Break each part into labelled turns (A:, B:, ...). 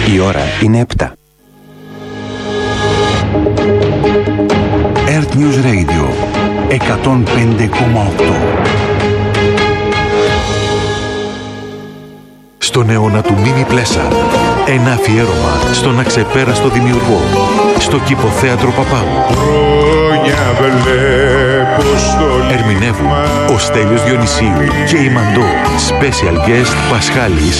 A: Η ώρα είναι 7. Earth News Radio 105,8.
B: Στον αιώνα του Μίμη Πλέσα, ένα αφιέρωμα στον αξεπέραστο δημιουργό, στο Κηποθέατρο Παπάγου. Ερμηνεύουν ο Στέλιος Διονυσίου και η Μαντώ. Special guest Πασχάλης.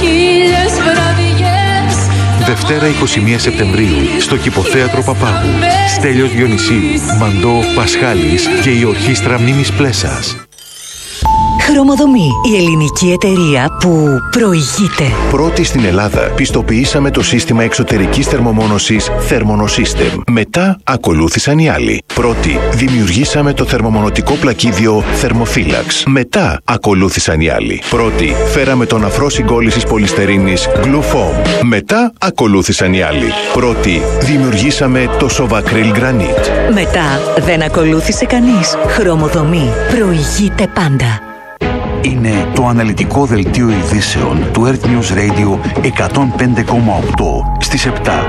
B: Δευτέρα 21 Σεπτεμβρίου στο Κηποθέατρο Παπάγου. Στέλιος Διονυσίου, Μαντώ, Πασχάλης και η Ορχήστρα Μίμης Πλέσας.
C: Χρωμοδομή, η ελληνική εταιρεία που προηγείται.
D: Πρώτη στην Ελλάδα πιστοποιήσαμε το σύστημα εξωτερικής θερμομόνωσης Thermonosystem. Μετά ακολούθησαν οι άλλοι. Πρώτη δημιουργήσαμε το θερμομονωτικό πλακίδιο Thermophilax. Μετά ακολούθησαν οι άλλοι. Πρώτη φέραμε τον αφρό συγκόλλησης πολυστερίνης Glufoam. Μετά ακολούθησαν οι άλλοι. Πρώτη δημιουργήσαμε το Sovacryl Granite.
C: Μετά δεν ακολούθησε κανείς. Χρωμοδομή, προηγείται πάντα.
A: Είναι το αναλυτικό δελτίο ειδήσεων του Earth News Radio 105,8 στις 7.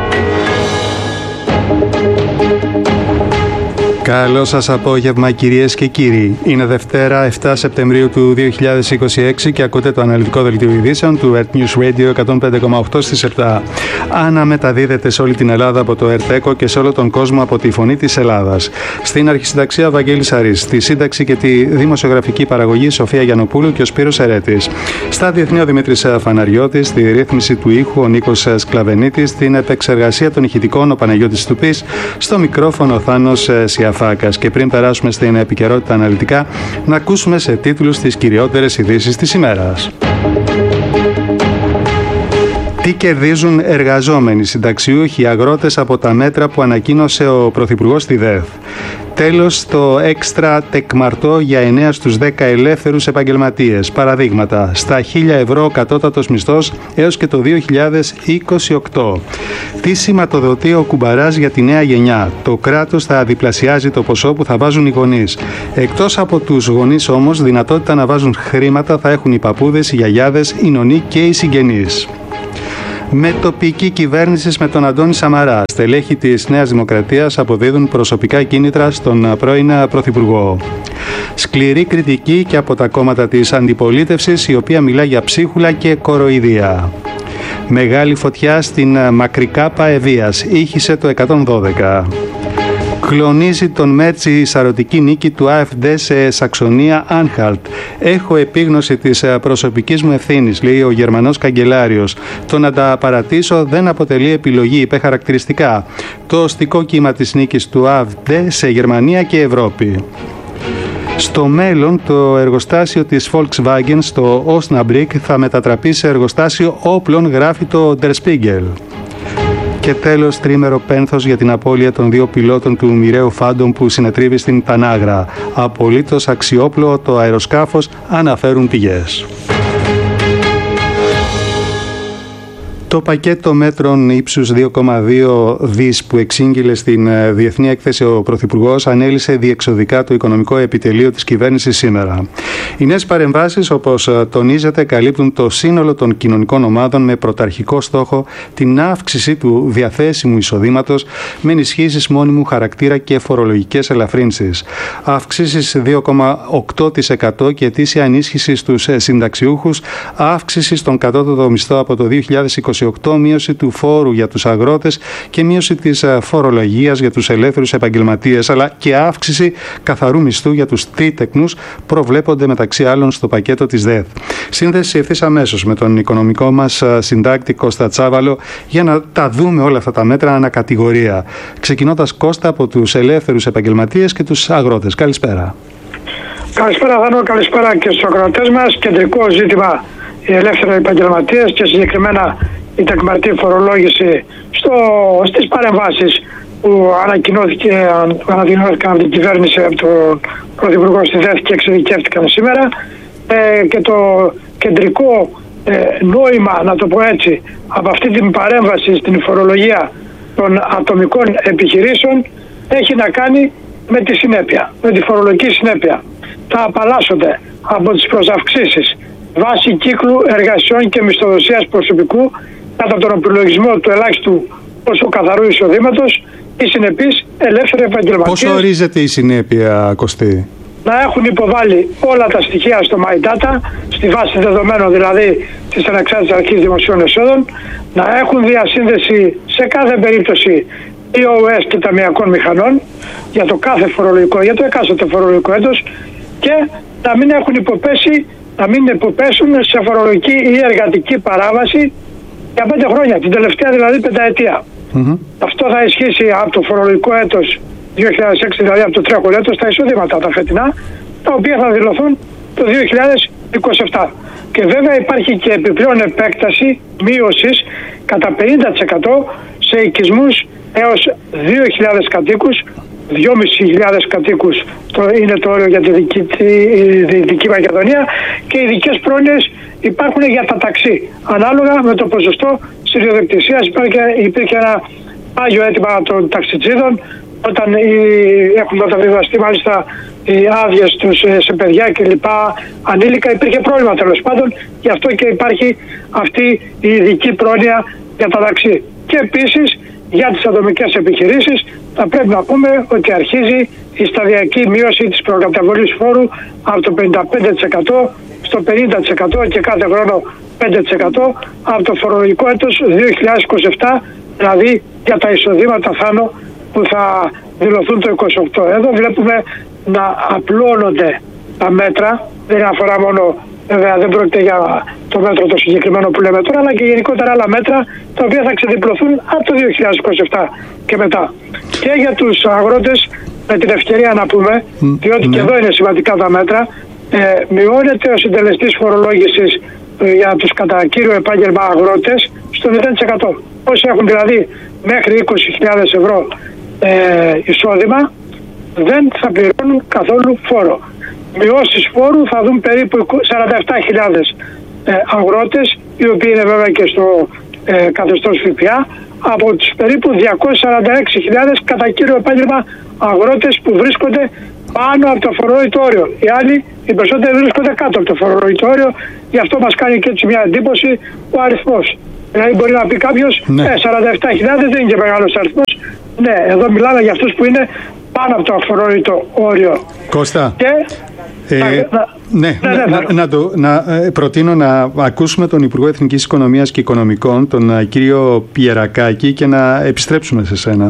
E: Καλό σας απόγευμα κυρίες και κύριοι. Είναι Δευτέρα 7 Σεπτεμβρίου του 2026 και ακούτε το αναλυτικό δελτίο ειδήσεων του Earth News Radio 105,8 στις 7. Αναμεταδίδεται σε όλη την Ελλάδα από το Earth και σε όλο τον κόσμο από τη Φωνή της Ελλάδας. Στην αρχισυνταξία Βαγγέλης Αρής, στη σύνταξη και τη δημοσιογραφική παραγωγή Σοφία Γιαννοπούλου και ο Σπύρος Ερέτης. Στα διεθνή ο Δημήτρης Φαναριώτης, στη ρύθμιση του ήχου ο Νίκος Σκλαβενίτης, στην επεξεργασία των ηχητικών ο Παναγιώτης Τουπής, στο μικρόφωνο ο Θάνος Σιαφάκας. Και πριν περάσουμε στην επικαιρότητα αναλυτικά, να ακούσουμε σε τίτλους τις κυριότερες ειδήσεις της ημέρας. Τι κερδίζουν εργαζόμενοι, συνταξιούχοι, αγρότες από τα μέτρα που ανακοίνωσε ο Πρωθυπουργός στη ΔΕΘ. Τέλος, το έξτρα τεκμαρτό για 9 στους 10 ελεύθερους επαγγελματίες. Παραδείγματα, στα 1.000 ευρώ κατώτατος μισθός έως και το 2028. Τι σηματοδοτεί ο Κουμπαράς για τη νέα γενιά. Το κράτος θα διπλασιάζει το ποσό που θα βάζουν οι γονείς. Εκτός από τους γονείς όμως, δυνατότητα να βάζουν χρήματα θα έχουν οι παππούδες, οι γιαγιάδες, οι νονοί και οι συγγενείς. Με τοπική κυβέρνηση με τον Αντώνη Σαμαρά, στελέχη της Νέας Δημοκρατίας αποδίδουν προσωπικά κίνητρα στον πρώην Πρωθυπουργό. Σκληρή κριτική και από τα κόμματα της αντιπολίτευσης, η οποία μιλά για ψίχουλα και κοροϊδία. Μεγάλη φωτιά στην Μακρικάπα Ευβοίας, ήχησε το 112. Κλονίζει τον Μέρτσι η σαρωτική νίκη του AfD σε Σαξονία Άνχαλτ. Έχω επίγνωση της προσωπικής μου ευθύνης, λέει ο Γερμανός καγκελάριος. Το να τα παρατήσω δεν αποτελεί επιλογή, είπε χαρακτηριστικά το οστικό κύμα της νίκης του AfD σε Γερμανία και Ευρώπη. Στο μέλλον, το εργοστάσιο της Volkswagen στο Osnabrück θα μετατραπεί σε εργοστάσιο όπλων, γράφει το Der Spiegel. Και τέλος, τρίμερο πένθος για την απώλεια των 2 πιλότων του μοιραίου Phantom που συνετρίβει στην Τανάγρα. Απολύτως αξιόπλο το αεροσκάφος, αναφέρουν πηγές. Το πακέτο μέτρων ύψους 2,2 δις που εξήγηλε στην Διεθνή Έκθεση ο Πρωθυπουργός ανέλησε διεξοδικά το οικονομικό επιτελείο της κυβέρνησης σήμερα. Οι νέες παρεμβάσεις, όπως τονίζεται, καλύπτουν το σύνολο των κοινωνικών ομάδων με πρωταρχικό στόχο την αύξηση του διαθέσιμου εισοδήματος με ενισχύσεις μόνιμου χαρακτήρα και φορολογικές ελαφρύνσεις. Αυξήσεις 2,8% και ετήσια ενίσχυση στους συνταξιούχους, αύξηση στον κατώτατο μισθό από το 2028, μείωση του φόρου για τους αγρότες και μείωση της φορολογίας για τους ελεύθερους επαγγελματίες, αλλά και αύξηση καθαρού μισθού για τους τρίτεκνους προβλέπονται μεταξύ άλλων στο πακέτο της ΔΕΘ. Σύνδεση ευθύς αμέσως με τον οικονομικό μας συντάκτη Κώστα Τσάβαλο για να τα δούμε όλα αυτά τα μέτρα ανακατηγορία. Ξεκινώντας, Κώστα, από τους ελεύθερους επαγγελματίες και τους αγρότες. Καλησπέρα.
F: Καλησπέρα, Θανό, καλησπέρα και στους αγροτές μας. Κεντρικό ζήτημα οι ελεύθεροι επαγγελματίες και συγκεκριμένα η τεκμαρτή φορολόγηση στις παρεμβάσεις που ανακοινώθηκαν από την κυβέρνηση, από τον Πρωθυπουργό στη ΔΕΘ και εξειδικεύτηκαν σήμερα, και το κεντρικό νόημα, να το πω έτσι, από αυτή την παρέμβαση στην φορολογία των ατομικών επιχειρήσεων έχει να κάνει με τη συνέπεια, με τη φορολογική συνέπεια. Θα απαλλάσσονται από τις προσαυξήσεις βάση κύκλου εργασιών και μισθοδοσίας προσωπικού κατά τον προλογισμό του ελάχιστου ποσού καθαρού εισοδήματος οι συνεπείς ελεύθεροι επαγγελματίες.
E: Πώς ορίζεται η συνέπεια, Κωστή?
F: Να έχουν υποβάλει όλα τα στοιχεία στο MyData, στη βάση δεδομένων δηλαδή της Ανεξάρτητης Αρχής Δημοσίων Εσόδων, να έχουν διασύνδεση σε κάθε περίπτωση POS και ταμειακών μηχανών για το κάθε φορολογικό, για το εκάστοτε φορολογικό έτος, και να μην υποπέσουν σε φορολογική ή εργατική παράβαση για 5 χρόνια, την τελευταία δηλαδή πενταετία. Αυτό θα ισχύσει από το φορολογικό έτος 2006, δηλαδή από το τρέχον έτος, τα εισοδήματα τα φετινά, τα οποία θα δηλωθούν το 2027. Και βέβαια υπάρχει και επιπλέον επέκταση μείωσης κατά 50% σε οικισμούς έως 2.000 κατοίκους, 2.500 κατοίκους είναι το όριο για τη Δυτική Μακεδονία, και ειδικές πρόνοιες υπάρχουν για τα ταξί. Ανάλογα με το ποσοστό συνειδιοκτησίας υπήρχε ένα πάγιο αίτημα των ταξιτζίδων όταν έχουν μεταβιβαστεί μάλιστα οι άδειες τους σε παιδιά και λοιπά ανήλικα. Υπήρχε πρόβλημα τέλος πάντων, γι' αυτό και υπάρχει αυτή η ειδική πρόνοια για τα ταξί. Και επίσης για τις ατομικές επιχειρήσεις θα πρέπει να πούμε ότι αρχίζει η σταδιακή μείωση της προκαταβολής φόρου από το 55% στο 50% και κάθε χρόνο 5% από το φορολογικό έτος 2027, δηλαδή για τα εισοδήματα θάνο που θα δηλωθούν το 28. Εδώ βλέπουμε να απλώνονται τα μέτρα, δεν αφορά μόνο, βέβαια δεν πρόκειται για το μέτρο το συγκεκριμένο που λέμε τώρα, αλλά και γενικότερα άλλα μέτρα τα οποία θα ξεδιπλωθούν από το 2027 και μετά. Και για τους αγρότες, με την ευκαιρία να πούμε, διότι και εδώ είναι σημαντικά τα μέτρα, μειώνεται ο συντελεστής φορολόγησης για τους κατά κύριο επάγγελμα αγρότες στο 0%. Όσοι έχουν δηλαδή μέχρι 20.000 ευρώ εισόδημα δεν θα πληρώνουν καθόλου φόρο. Μειώσεις φόρου θα δουν περίπου 47.000 αγρότες, οι οποίοι είναι βέβαια και στο καθεστώς ΦΠΑ, από τους περίπου 246.000 κατά κύριο επάγγελμα αγρότες που βρίσκονται πάνω από το φορολόγητο όριο. Οι άλλοι, οι περισσότεροι βρίσκονται κάτω από το φορολόγητο όριο, γι' αυτό μας κάνει και έτσι μια εντύπωση ο αριθμός. Δηλαδή μπορεί να πει κάποιος, 47.000 δεν είναι και μεγάλος αριθμός. Ναι, εδώ μιλάμε για αυτούς που είναι πάνω από το αφορολόγητο όριο.
E: Κώστα, προτείνω να ακούσουμε τον Υπουργό Εθνικής Οικονομίας και Οικονομικών, τον κύριο Πιερακάκη, και να επιστρέψουμε σε σένα.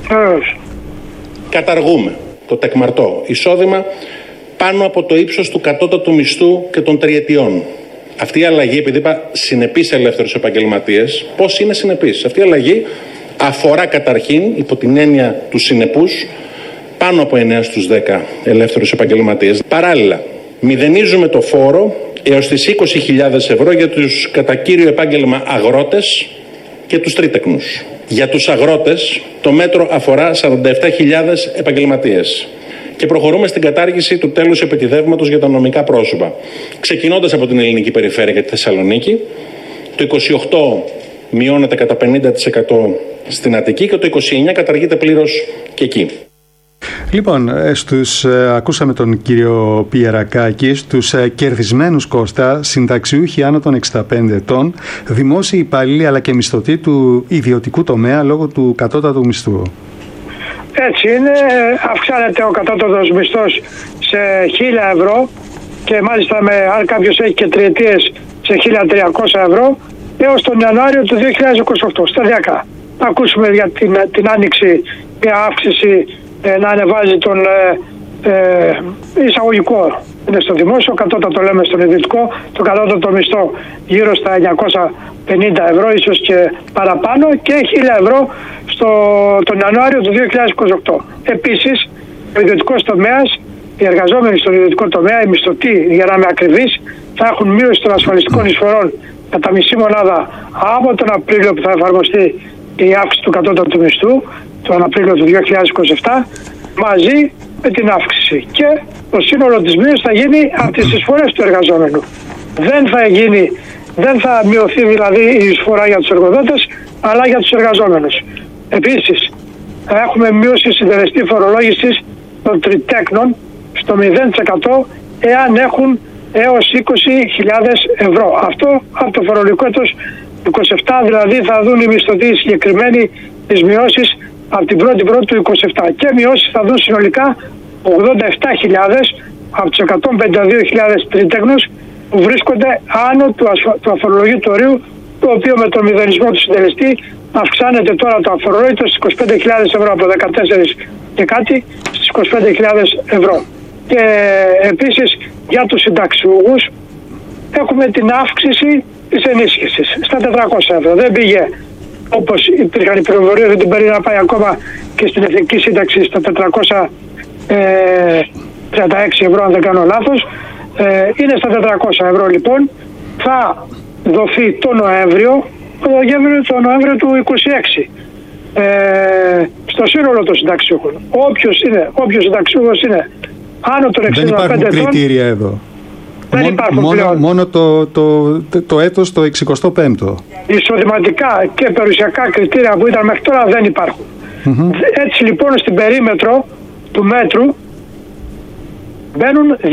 G: Καταργούμε το τεκμαρτό εισόδημα πάνω από το ύψος του κατώτατου μισθού και των τριετιών. Αυτή η αλλαγή, επειδή είπα συνεπείς ελεύθερους επαγγελματίες, πώς είναι συνεπείς? Αυτή η αλλαγή αφορά καταρχήν, υπό την έννοια του συνεπούς, πάνω από 9 στους 10 ελεύθερους επαγγελματίες. Παράλληλα, μηδενίζουμε το φόρο έως τις 20.000 ευρώ για τους κατά κύριο επάγγελμα αγρότες και τους τρίτεκνους. Για τους αγρότες το μέτρο αφορά 47.000 επαγγελματίες. Και προχωρούμε στην κατάργηση του τέλους επιτιδεύματος για τα νομικά πρόσωπα. Ξεκινώντας από την ελληνική περιφέρεια και τη Θεσσαλονίκη, το 28 μειώνεται κατά 50% στην Αττική και το 29 καταργείται πλήρως και εκεί.
E: Λοιπόν, ακούσαμε τον κύριο Πιερακάκη. Στους κερδισμένους, Κώστα, συνταξιούχοι άνω των 65 ετών, δημόσιοι υπαλλήλοι αλλά και μισθωτοί του ιδιωτικού τομέα λόγω του κατώτατου μισθού.
F: Έτσι είναι, αυξάνεται ο κατώτατος μισθός σε 1.000 ευρώ και μάλιστα αν κάποιος έχει και τριετίες σε 1.300 ευρώ έως τον Ιανουάριο του 2028, σταδιακά. Θα ακούσουμε για την άνοιξη μια αύξηση να ανεβάζει τον εισαγωγικό. Είναι στο δημόσιο, κατώτατο λέμε στον ιδιωτικό, το κατώτατο μισθό γύρω στα 950 ευρώ, ίσως και παραπάνω, και 1.000 ευρώ τον Ιανουάριο του 2028. Επίσης, ο ιδιωτικός τομέας, οι εργαζόμενοι στον ιδιωτικό τομέα, οι μισθωτοί, για να είμαι ακριβής, θα έχουν μείωση των ασφαλιστικών εισφορών κατά μισή μονάδα από τον Απρίλιο που θα εφαρμοστεί η αύξηση του κατώτατου μισθού, τον Απρίλιο του 2027, μαζί με την αύξηση. Και το σύνολο της μείωσης θα γίνει από τις εισφορές του εργαζόμενου. Δεν θα μειωθεί δηλαδή η εισφορά για τους εργοδότες, αλλά για τους εργαζόμενους. Επίσης, θα έχουμε μείωση συντελεστή φορολόγησης των τριτέκνων στο 0% εάν έχουν έως 20.000 ευρώ. Αυτό από το φορολογικό έτος 27 δηλαδή θα δουν οι μισθωτοί συγκεκριμένοι τις μειώσεις από την 1η Πρώτη του 27 και μειώσεις θα δουν συνολικά 87.000 από τους 152.000 τρίτεγνους που βρίσκονται άνω του αφορολογήτου ορίου, το οποίο με τον μηδενισμό του συντελεστή αυξάνεται τώρα το αφορολόγητο στις 25.000 ευρώ από 14 και κάτι στις 25.000 ευρώ. Και επίσης για τους συνταξιούχους έχουμε την αύξηση της ενίσχυσης στα 400 ευρώ. Δεν πήγε όπως υπήρχαν οι πληροφορίες ότι μπορεί να πάει ακόμα και στην εθνική σύνταξη στα 436 ευρώ αν δεν κάνω λάθος. Είναι στα 400 ευρώ λοιπόν. Θα δοθεί το Νοέμβριο του 26 στο σύνολο των συνταξιούχων. Όποιος συνταξιούχος είναι άνω των 65 ετών.
E: Δεν υπάρχουν κριτήρια εδώ.
F: Δεν υπάρχουν πλέον.
E: Μόνο το έτος το 65ο.
F: Εισοδηματικά και περιουσιακά κριτήρια που ήταν μέχρι τώρα δεν υπάρχουν. Έτσι λοιπόν στην περίμετρο του μέτρου μπαίνουν 270.000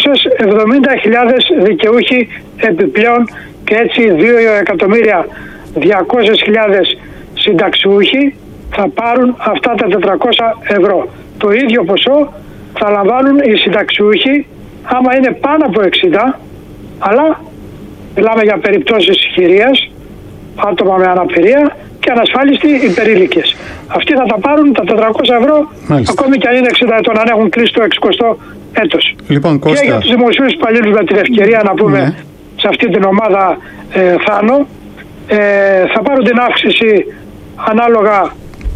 F: δικαιούχοι επιπλέον και έτσι 2.200.000 συνταξιούχοι θα πάρουν αυτά τα 400 ευρώ. Το ίδιο ποσό θα λαμβάνουν οι συνταξιούχοι άμα είναι πάνω από 60, αλλά μιλάμε για περιπτώσεις χειρίας, άτομα με αναπηρία και ανασφάλιστοι υπερήλικες. Αυτοί θα τα πάρουν τα 400 ευρώ. Μάλιστα. Ακόμη και αν είναι 60 ετών, αν έχουν κλείσει το 60ο έτος.
E: Λοιπόν, Κώστα.
F: Και για τους δημοσίους υπαλλήλους με την ευκαιρία να πούμε σε αυτή την ομάδα Θάνο, θα πάρουν την αύξηση ανάλογα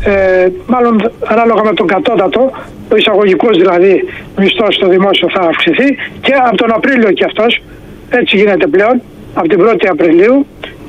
F: με τον κατώτατο, ο εισαγωγικός δηλαδή μισθός στο δημόσιο θα αυξηθεί και από τον Απρίλιο και αυτός, έτσι γίνεται πλέον, από την 1η Απριλίου.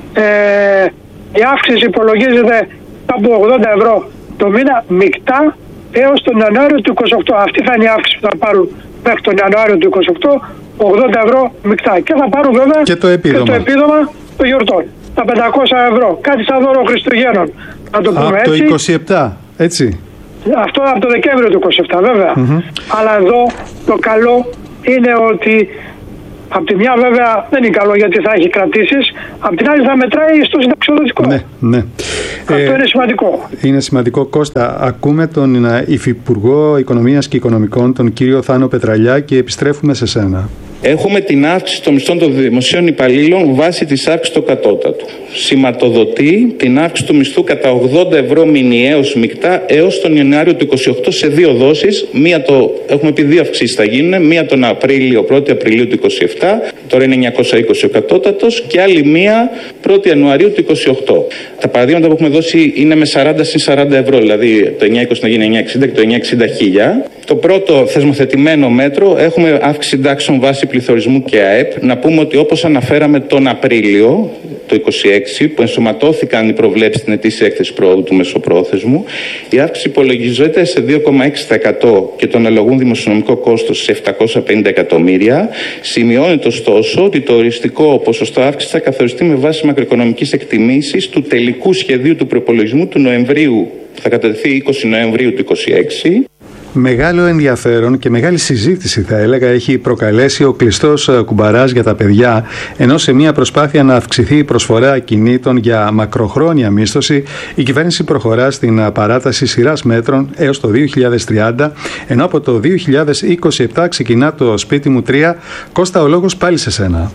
F: Η αύξηση υπολογίζεται από 80 ευρώ το μήνα μεικτά έως τον Ιανουάριο του 28. Αυτή θα είναι η αύξηση που θα πάρουν μέχρι τον Ιανουάριο του 28, 80 ευρώ μεικτά. Και θα πάρουν βέβαια
E: και το επίδομα
F: των γιορτών. Τα 500 ευρώ. Κάτι σαν δώρο Χριστουγέννων. Να το πούμε
E: από
F: έτσι.
E: Το 27, έτσι.
F: Αυτό από το Δεκέμβριο του 27 βέβαια. Αλλά εδώ το καλό είναι ότι από τη μια βέβαια δεν είναι καλό γιατί θα έχει κρατήσεις, από την άλλη θα μετράει στο συνταξιοδοτικό.
E: Ναι.
F: Αυτό είναι σημαντικό.
E: Είναι σημαντικό. Κώστα, ακούμε τον Υφυπουργό Οικονομίας και Οικονομικών, τον κύριο Θάνο Πετραλιά, και επιστρέφουμε σε σένα.
H: Έχουμε την αύξηση των μισθών των δημοσίων υπαλλήλων βάσει της αύξησης του κατώτατου. Σηματοδοτεί την αύξηση του μισθού κατά 80 ευρώ μηνιαίως μεικτά έως τον Ιανουάριο του 28 σε 2 δόσεις. Έχουμε πει 2 αυξήσεις θα γίνουν. Μία τον Απρίλιο, 1η Απριλίου του 27, τώρα είναι 920 ο κατώτατος, και άλλη μία 1η Ιανουαρίου του 28. Τα παραδείγματα που έχουμε δώσει είναι με 40 συν 40 ευρώ, δηλαδή το 920 να γίνει 960 και το 960.000. Το πρώτο θεσμοθετημένο μέτρο, έχουμε αύξηση συντάξεων βάση πληθωρισμού και ΑΕΠ. Να πούμε ότι όπως αναφέραμε τον Απρίλιο το 26, που ενσωματώθηκαν οι προβλέψεις στην ετήσια έκθεση πρόοδου του μεσοπρόθεσμου, η αύξηση υπολογίζεται σε 2,6% και το αναλογούν δημοσιονομικό κόστος σε 750 εκατομμύρια. Σημειώνεται ωστόσο ότι το οριστικό ποσοστό αύξηση θα καθοριστεί με βάση μακροοικονομικής εκτιμήσης του τελικού σχεδίου του προϋπολογισμού του Νοεμβρίου, που θα κατατεθεί 20 Νοεμβρίου του 26.
E: Μεγάλο ενδιαφέρον και μεγάλη συζήτηση θα έλεγα έχει προκαλέσει ο κλειστός κουμπαράς για τα παιδιά, ενώ σε μια προσπάθεια να αυξηθεί η προσφορά ακινήτων για μακροχρόνια μίσθωση, η κυβέρνηση προχωρά στην παράταση σειράς μέτρων έως το 2030, ενώ από το 2027 ξεκινά το σπίτι μου 3. Κώστα, ο λόγος πάλι σε σένα.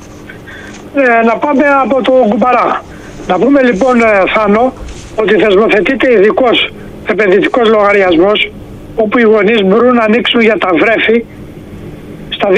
F: Να πάμε από το κουμπαρά. Να πούμε λοιπόν, Θάνο, ότι θεσμοθετείται ειδικός επενδυτικός λογαριασμός, όπου οι γονείς μπορούν να ανοίξουν για τα βρέφη στα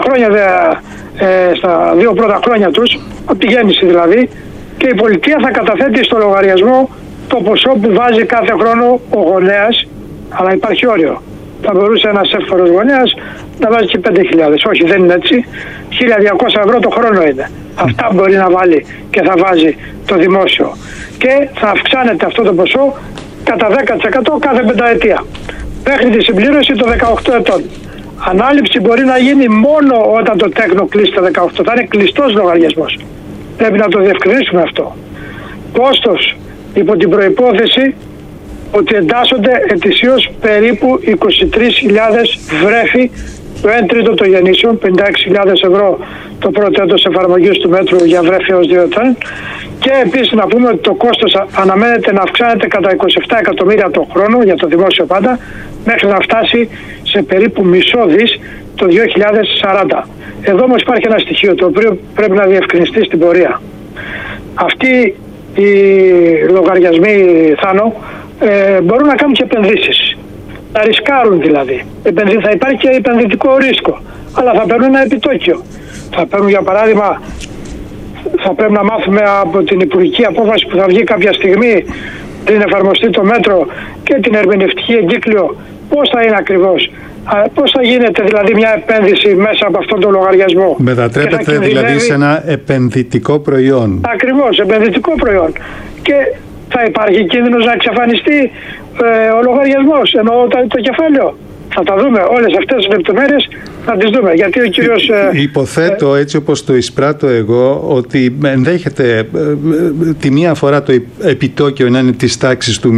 F: 2 πρώτα χρόνια τους, από τη γέννηση δηλαδή, και η πολιτεία θα καταθέτει στο λογαριασμό το ποσό που βάζει κάθε χρόνο ο γονέας, αλλά υπάρχει όριο. Θα μπορούσε ένας εύφορος γονέας να βάζει και 5.000. Όχι, δεν είναι έτσι. 1.200 ευρώ το χρόνο είναι. Αυτά μπορεί να βάλει και θα βάζει το δημόσιο. Και θα αυξάνεται αυτό το ποσό κατά 10% κάθε πενταετία, μέχρι τη συμπλήρωση των 18 ετών. Ανάληψη μπορεί να γίνει μόνο όταν το τέκνο κλείσει τα 18. Θα είναι κλειστός λογαριασμός. Πρέπει να το διευκρινίσουμε αυτό. Κόστος υπό την προϋπόθεση ότι εντάσσονται ετησίως περίπου 23.000 βρέφη, το 1 τρίτο των γεννήσεων, 56.000 ευρώ το πρώτο έτος εφαρμογής του μέτρου για βρέφη έως 2 ετών. Και επίσης να πούμε ότι το κόστος αναμένεται να αυξάνεται κατά 27 εκατομμύρια το χρόνο για το δημόσιο πάντα, μέχρι να φτάσει σε περίπου μισό δις το 2040. Εδώ όμως υπάρχει ένα στοιχείο το οποίο πρέπει να διευκρινιστεί στην πορεία. Αυτοί οι λογαριασμοί, Θάνο, μπορούν να κάνουν και επενδύσεις. Να ρισκάρουν δηλαδή. Θα υπάρχει και επενδυτικό ρίσκο. Αλλά θα παίρνουν ένα επιτόκιο. Θα παίρνουν, για παράδειγμα, θα πρέπει να μάθουμε από την υπουργική απόφαση που θα βγει κάποια στιγμή πριν εφαρμοστεί το μέτρο και την ερμηνευτική εγκύκλιο, πώς θα είναι ακριβώς. Πώς θα γίνεται δηλαδή μια επένδυση μέσα από αυτόν τον λογαριασμό.
E: Μετατρέπεται δηλαδή σε ένα επενδυτικό προϊόν.
F: Ακριβώς, επενδυτικό προϊόν. Και θα υπάρχει κίνδυνος να εξαφανιστεί ο λογαριασμός, εννοώ το κεφάλαιο. Θα τα δούμε όλες αυτές τις λεπτομέρειες, θα τις δούμε. Γιατί ο κύριος...
E: Υποθέτω έτσι όπως το εισπράττω εγώ, ότι ενδέχεται τη μία φορά το επιτόκιο να είναι της τάξης του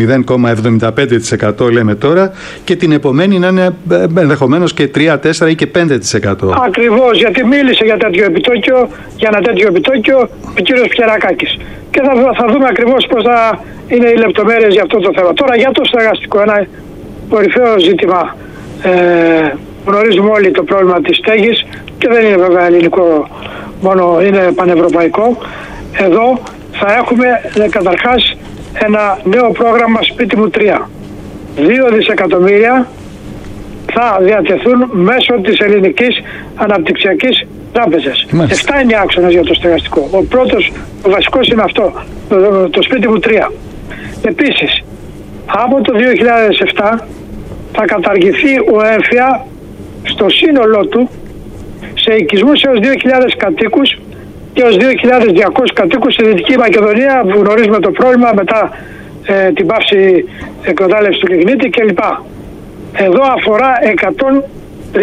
E: 0,75% λέμε τώρα, και την επομένη να είναι ενδεχομένως και 3, 4 ή και 5%.
F: Ακριβώς, γιατί μίλησε για ένα τέτοιο επιτόκιο ο κύριος Πιερακάκης. Και θα δούμε ακριβώς πώς θα είναι οι λεπτομέρειες για αυτό το θέμα. Τώρα για το στεγαστικό, ένα κορυφαίο ζήτημα. Γνωρίζουμε όλοι το πρόβλημα της στέγης και δεν είναι βέβαια ελληνικό μόνο, είναι πανευρωπαϊκό. Εδώ θα έχουμε καταρχάς ένα νέο πρόγραμμα Σπίτι μου 3. 2 δισεκατομμύρια θα διατεθούν μέσω της Ελληνικής Αναπτυξιακής Τράπεζας. 7 είναι οι άξονες για το στεγαστικό. Ο πρώτος, ο βασικός είναι αυτό, το Σπίτι μου 3. Επίσης, από το 2007 θα καταργηθεί ο έμφυα στο σύνολό του σε οικισμούς έως 2.000 κατοίκους και έως 2.200 κατοίκους στη Δυτική Μακεδονία, που γνωρίζουμε το πρόβλημα μετά την πάυση εκμετάλλευση του λιγνίτη κλπ. Εδώ αφορά 131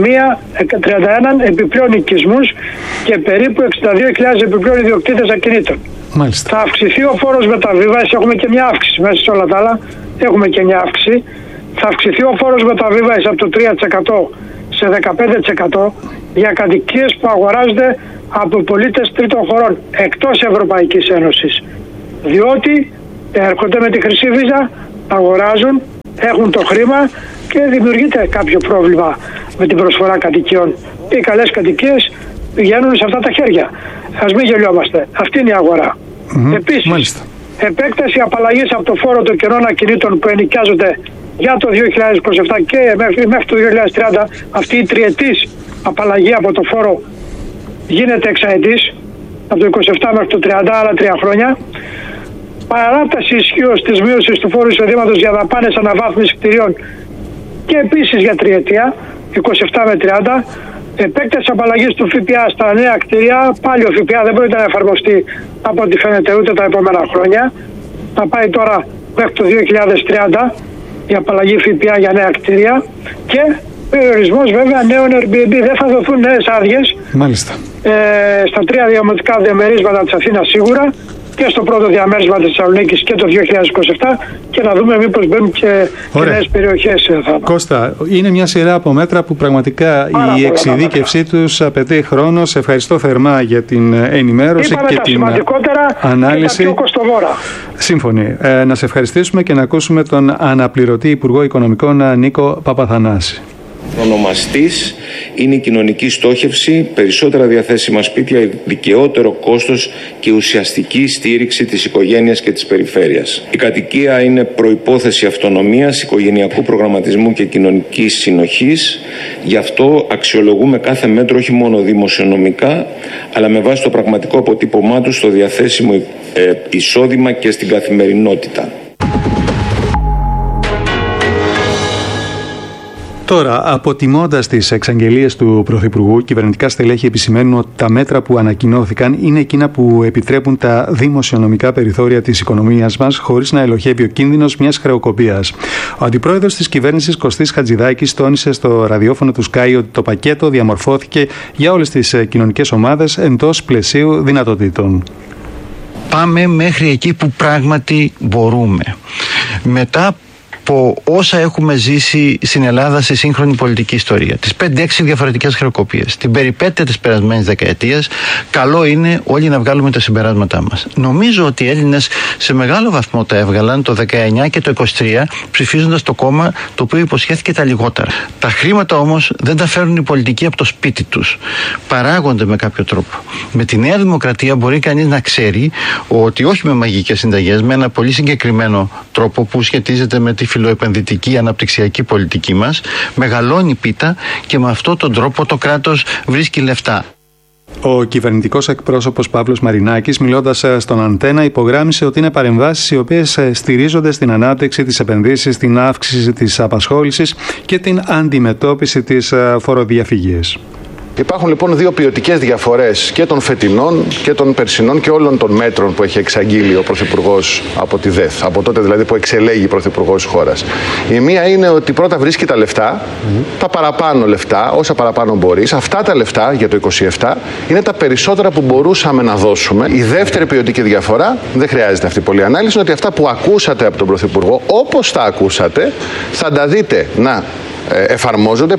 F: επιπλέον οικισμούς και περίπου 62.000 επιπλέον ιδιοκτήτες ακινήτων.
E: Μάλιστα.
F: Θα αυξηθεί ο φόρος μεταβίβασης, έχουμε και μια αύξηση μέσα σε όλα τα άλλα, έχουμε και μια αύξηση. Θα αυξηθεί ο φόρος μεταβίβασης από το 3% σε 15% για κατοικίες που αγοράζονται από πολίτες τρίτων χωρών εκτός Ευρωπαϊκής Ένωσης. Διότι έρχονται με τη χρυσή βίζα, αγοράζουν, έχουν το χρήμα και δημιουργείται κάποιο πρόβλημα με την προσφορά κατοικιών. Οι καλές κατοικίες πηγαίνουν σε αυτά τα χέρια. Ας μην γελιόμαστε. Αυτή είναι η αγορά. Επίσης, μάλιστα, επέκταση απαλλαγής από το φόρο των κενών ακινήτων που ενοικιάζονται για το 2027 και μέχρι το 2030, αυτή η τριετής απαλλαγή από το φόρο γίνεται εξαετής, από το 27 μέχρι το 30, άλλα 3 χρόνια. Παράταση ισχύως της μείωσης του φόρου εισοδήματος για δαπάνες αναβάθμισης κτηρίων και επίσης για τριετία, 27 με 30. Επέκταση απαλλαγής του ΦΠΑ στα νέα κτίρια, πάλι ο ΦΠΑ δεν μπορεί να εφαρμοστεί από ό,τι φαίνεται ούτε τα επόμενα χρόνια. Θα πάει τώρα μέχρι το 2030 η απαλλαγή ΦΠΑ για νέα κτίρια και περιορισμός βέβαια νέων Airbnb. Δεν θα δοθούν νέες άδειες.
E: Μάλιστα.
F: Στα 3 διαμετρικά διαμερίσματα της Αθήνας σίγουρα και στο πρώτο διαμέρισμα της Θεσσαλονίκης και το 2027 και να δούμε μήπως μπαίνουν και νέες περιοχές.
E: Κώστα, είναι μια σειρά από μέτρα που πραγματικά η εξειδίκευσή τους απαιτεί χρόνο. Σε ευχαριστώ θερμά για την ενημέρωση και την ανάλυση.
F: Και τα πιο κοστοβόρα.
E: Σύμφωνοι. Να σε ευχαριστήσουμε και να ακούσουμε τον αναπληρωτή Υπουργό Οικονομικών Νίκο Παπαθανάση.
I: Ονομαστής είναι η κοινωνική στόχευση, περισσότερα διαθέσιμα σπίτια, δικαιότερο κόστος και ουσιαστική στήριξη της οικογένειας και της περιφέρειας. Η κατοικία είναι προϋπόθεση αυτονομίας, οικογενειακού προγραμματισμού και κοινωνικής συνοχής. Γι' αυτό αξιολογούμε κάθε μέτρο όχι μόνο δημοσιονομικά, αλλά με βάση το πραγματικό αποτύπωμά του στο διαθέσιμο εισόδημα και στην καθημερινότητα.
E: Τώρα, αποτιμώντας τις εξαγγελίες του Πρωθυπουργού, κυβερνητικά στελέχη επισημαίνουν ότι τα μέτρα που ανακοινώθηκαν είναι εκείνα που επιτρέπουν τα δημοσιονομικά περιθώρια της οικονομίας μας, χωρίς να ελοχεύει ο κίνδυνος μιας χρεοκοπίας. Ο αντιπρόεδρος της κυβέρνησης, Κωστής Χατζηδάκης, τόνισε στο ραδιόφωνο του Sky ότι το πακέτο διαμορφώθηκε για όλες τις κοινωνικές ομάδες εντός πλαισίου δυνατοτήτων.
J: Πάμε μέχρι εκεί που πράγματι μπορούμε. Μετά από όσα έχουμε ζήσει στην Ελλάδα στη σύγχρονη πολιτική ιστορία. Τις 5-6 διαφορετικές χρεοκοπίες, την περιπέτεια της περασμένης δεκαετίας, καλό είναι όλοι να βγάλουμε τα συμπεράσματά μας. Νομίζω ότι οι Έλληνες σε μεγάλο βαθμό τα έβγαλαν το 19 και το 23, ψηφίζοντας το κόμμα το οποίο υποσχέθηκε τα λιγότερα. Τα χρήματα όμως δεν τα φέρνουν οι πολιτικοί από το σπίτι τους. Παράγονται με κάποιο τρόπο. Με τη Νέα Δημοκρατία μπορεί κανείς να ξέρει ότι όχι με μαγικές συνταγές, με ένα πολύ συγκεκριμένο τρόπο που σχετίζεται με τη φιλοεπενδυτική αναπτυξιακή πολιτική μας, μεγαλώνει πίτα και με αυτόν τον τρόπο το κράτος βρίσκει λεφτά.
E: Ο κυβερνητικός εκπρόσωπος Παύλος Μαρινάκης, μιλώντας στον Αντένα, υπογράμμισε ότι είναι παρεμβάσεις οι οποίες στηρίζονται στην ανάπτυξη, τις επενδύσεις, την αύξηση της απασχόλησης και την αντιμετώπιση της φοροδιαφυγής.
K: Υπάρχουν λοιπόν δύο ποιοτικές διαφορές και των φετινών και των περσινών και όλων των μέτρων που έχει εξαγγείλει ο Πρωθυπουργός από τη ΔΕΘ, από τότε δηλαδή που εξελέγει Πρωθυπουργός της χώρας. Η μία είναι ότι πρώτα βρίσκει τα λεφτά, τα παραπάνω λεφτά, όσα παραπάνω μπορείς. Αυτά τα λεφτά για το 27 είναι τα περισσότερα που μπορούσαμε να δώσουμε. Η δεύτερη ποιοτική διαφορά, δεν χρειάζεται αυτή πολλή ανάλυση, είναι ότι αυτά που ακούσατε από τον Πρωθυπουργό, όπως τα ακούσατε, θα τα δείτε να εφαρμόζονται.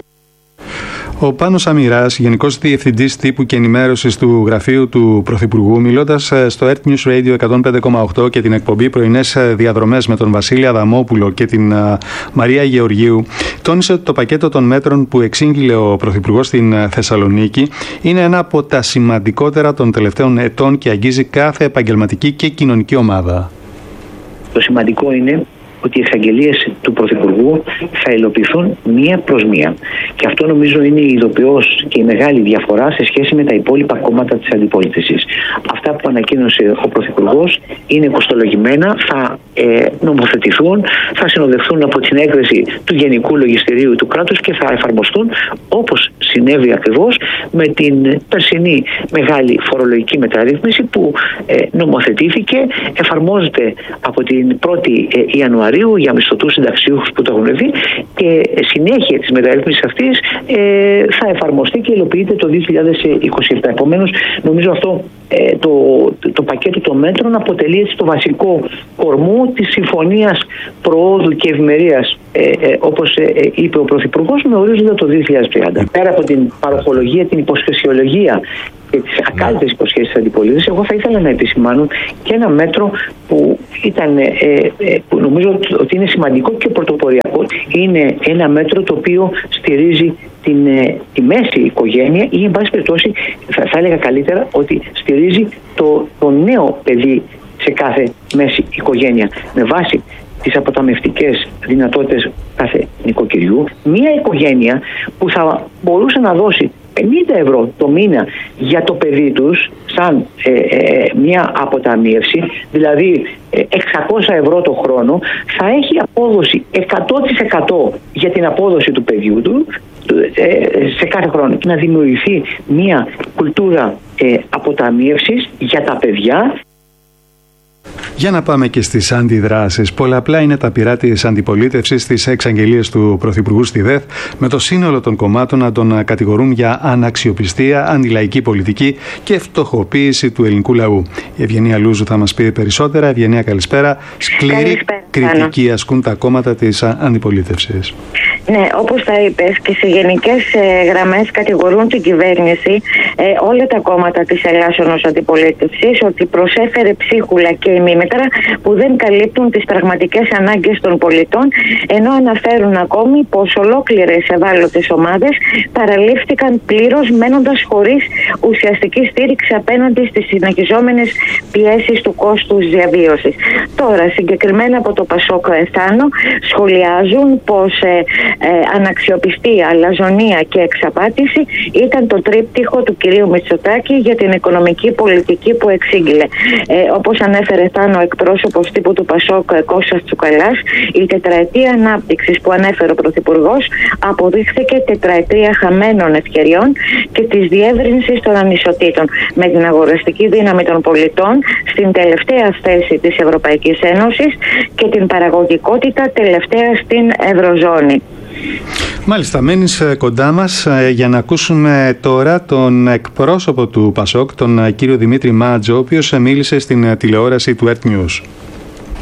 E: Ο Πάνος Αμυράς, Γενικός Διευθυντής Τύπου και Ενημέρωσης του Γραφείου του Πρωθυπουργού, μιλώντας στο Earth News Radio 105,8 και την εκπομπή Πρωινές Διαδρομές με τον Βασίλη Αδαμόπουλο και την Μαρία Γεωργίου, τόνισε ότι το πακέτο των μέτρων που εξήγηλε ο Πρωθυπουργός στην Θεσσαλονίκη είναι ένα από τα σημαντικότερα των τελευταίων ετών και αγγίζει κάθε επαγγελματική και κοινωνική ομάδα.
L: Το σημαντικό είναι ότι οι εξαγγελίες του Πρωθυπουργού θα υλοποιηθούν μία προς μία. Και αυτό νομίζω είναι η ειδοποιώς και η μεγάλη διαφορά σε σχέση με τα υπόλοιπα κόμματα της αντιπολίτευσης. Αυτά που ανακοίνωσε ο Πρωθυπουργός είναι κοστολογημένα, θα νομοθετηθούν, θα συνοδευτούν από την έγκριση του Γενικού Λογιστηρίου του κράτους και θα εφαρμοστούν όπως συνέβη ακριβώς με την περσινή μεγάλη φορολογική μεταρρύθμιση που νομοθετήθηκε, εφαρμόζεται από την 1η Ιανουαρίου για μισθωτούς συνταξιούχους που το έχουν δει και συνέχεια της μεταρρύθμισης αυτής θα εφαρμοστεί και υλοποιείται το 2027. Επομένως, νομίζω αυτό το πακέτο των μέτρων αποτελεί έτσι το βασικό κορμό της συμφωνίας προόδου και ευημερίας, όπως είπε ο Πρωθυπουργός, με ορίζοντα το 2030. Πέρα από την παροχολογία, την υποσχεσιολογία και τις ακάλυπτες υποσχέσεις της αντιπολίτευσης, εγώ θα ήθελα να επισημάνω και ένα μέτρο που που νομίζω ότι είναι σημαντικό και πρωτοποριακό. Είναι ένα μέτρο το οποίο στηρίζει τη μέση οικογένεια ή, εν πάση περιπτώσει, θα έλεγα καλύτερα ότι στηρίζει το νέο παιδί σε κάθε μέση οικογένεια με βάση τις αποταμευτικές δυνατότητες κάθε νοικοκυριού. Μία οικογένεια που θα μπορούσε να δώσει 50 ευρώ το μήνα για το παιδί τους σαν μια αποταμίευση, δηλαδή 600 ευρώ το χρόνο, θα έχει απόδοση 100% για την απόδοση του παιδιού του σε κάθε χρόνο. Να δημιουργηθεί μια κουλτούρα αποταμίευσης για τα παιδιά.
E: Για να πάμε και στις αντιδράσεις. Πολλαπλά είναι τα πειρά της αντιπολίτευσης στις εξαγγελίες του Πρωθυπουργού στη ΔΕΘ, με το σύνολο των κομμάτων να τον κατηγορούν για αναξιοπιστία, αντιλαϊκή πολιτική και φτωχοποίηση του ελληνικού λαού. Η Ευγενία Λούζου θα μας πει περισσότερα. Ευγενία, καλησπέρα. Σκληρή κριτική ασκούν τα κόμματα της αντιπολίτευσης.
M: Ναι, όπως τα είπες, και σε γενικές γραμμές κατηγορούν την κυβέρνηση, όλα τα κόμματα της ελάσσονος αντιπολίτευσης, ότι προσέφερε ψίχουλα και ημίμετρα που δεν καλύπτουν τις πραγματικές ανάγκες των πολιτών, ενώ αναφέρουν ακόμη πως ολόκληρες ευάλωτες ομάδες παραλήφθηκαν πλήρως, μένοντας χωρίς ουσιαστική στήριξη απέναντι στις συνεχιζόμενες πιέσεις του κόστους διαβίωσης. Τώρα, συγκεκριμένα από το Πασόκ Εθάνο, σχολιάζουν πως αναξιοπιστία, αλαζονία και εξαπάτηση ήταν το τρίπτυχο του κυρίου Μητσοτάκη για την οικονομική πολιτική που εξήγηλε. Όπως ανέφερε Θάνο, εκπρόσωπος τύπου του Πασόκ Κώστας Τσουκαλάς, η τετραετία ανάπτυξης που ανέφερε ο Πρωθυπουργός αποδείχθηκε τετραετία χαμένων ευκαιριών και της διεύρυνσης των ανισοτήτων, με την αγοραστική δύναμη των πολιτών στην τελευταία θέση της Ευρωπαϊκής Ένωσης και την παραγωγικότητα τελευταία στην Ευρωζώνη.
E: Μάλιστα, μένεις κοντά μας για να ακούσουμε τώρα τον εκπρόσωπο του Πασόκ, τον κύριο Δημήτρη Μάτζο, ο οποίος μίλησε στην τηλεόραση του Earth News.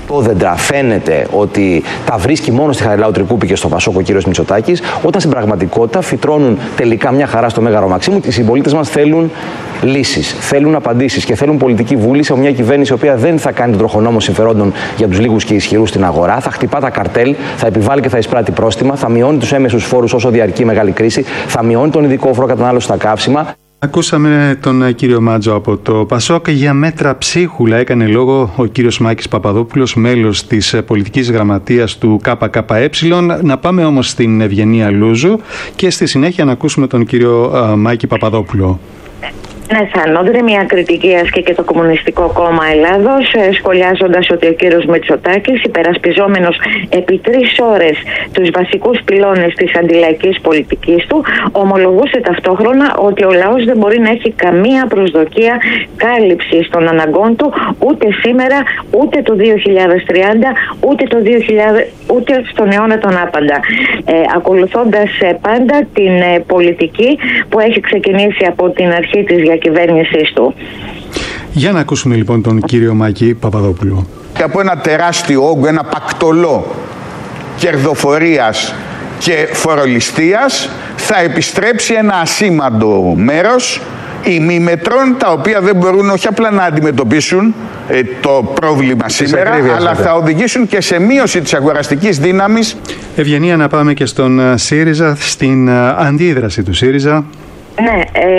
N: πόδεντρα φαίνεται ότι τα βρίσκει μόνο στη Χαριλάου Τρικούπη και στο Πασόκ ο κύριος Μητσοτάκης, όταν στην πραγματικότητα φυτρώνουν τελικά μια χαρά στο Μέγαρο Μαξίμου. Οι συμπολίτες μας θέλουν λύσεις, θέλουν απαντήσεις και θέλουν πολιτική βούληση από μια κυβέρνηση η οποία δεν θα κάνει τον τροχονόμο συμφερόντων για τους λίγους και ισχυρούς στην αγορά, θα χτυπά τα καρτέλ, θα επιβάλλει και θα εισπράττει πρόστιμα, θα μειώνει τους έμεσους φόρους όσο διαρκεί η μεγάλη κρίση, θα μειώνει τον ειδικό φόρο κατανάλωση στα καύσιμα.
E: Ακούσαμε τον κύριο Μάτζο από το Πασόκ. Για μέτρα ψίχουλα έκανε λόγο ο κύριος Μάκης Παπαδόπουλος, μέλος της πολιτικής γραμματείας του ΚΚΕ. Να πάμε όμως στην Ευγενία Λούζου και στη συνέχεια να ακούσουμε τον κύριο Μάκη Παπαδόπουλο.
M: Ναι, σαν μια κριτική άσκησε και το Κομμουνιστικό Κόμμα Ελλάδος, σχολιάζοντας ότι ο κύριος Μητσοτάκης, υπερασπιζόμενος επί 3 ώρες τους βασικούς πυλώνες της αντιλαϊκής πολιτικής του, ομολογούσε ταυτόχρονα ότι ο λαός δεν μπορεί να έχει καμία προσδοκία κάλυψης των αναγκών του ούτε σήμερα, ούτε το 2030, ούτε στον αιώνα τον άπαντα. Ακολουθώντας πάντα την πολιτική που έχει ξεκινήσει από την αρχή της διακυβέρνησης του.
E: Για να ακούσουμε λοιπόν τον κύριο Μάκη Παπαδόπουλο.
O: Από ένα τεράστιο όγκο, ένα πακτολό κερδοφορίας και φορολιστίας θα επιστρέψει ένα ασήμαντο μέρος ημίμετρων, τα οποία δεν μπορούν όχι απλά να αντιμετωπίσουν το πρόβλημα σήμερα, αλλά θα οδηγήσουν και σε μείωση της αγοραστικής δύναμης.
E: Ευγενία, να πάμε και στον ΣΥΡΙΖΑ, στην αντίδραση του ΣΥΡΙΖΑ.
M: Ναι,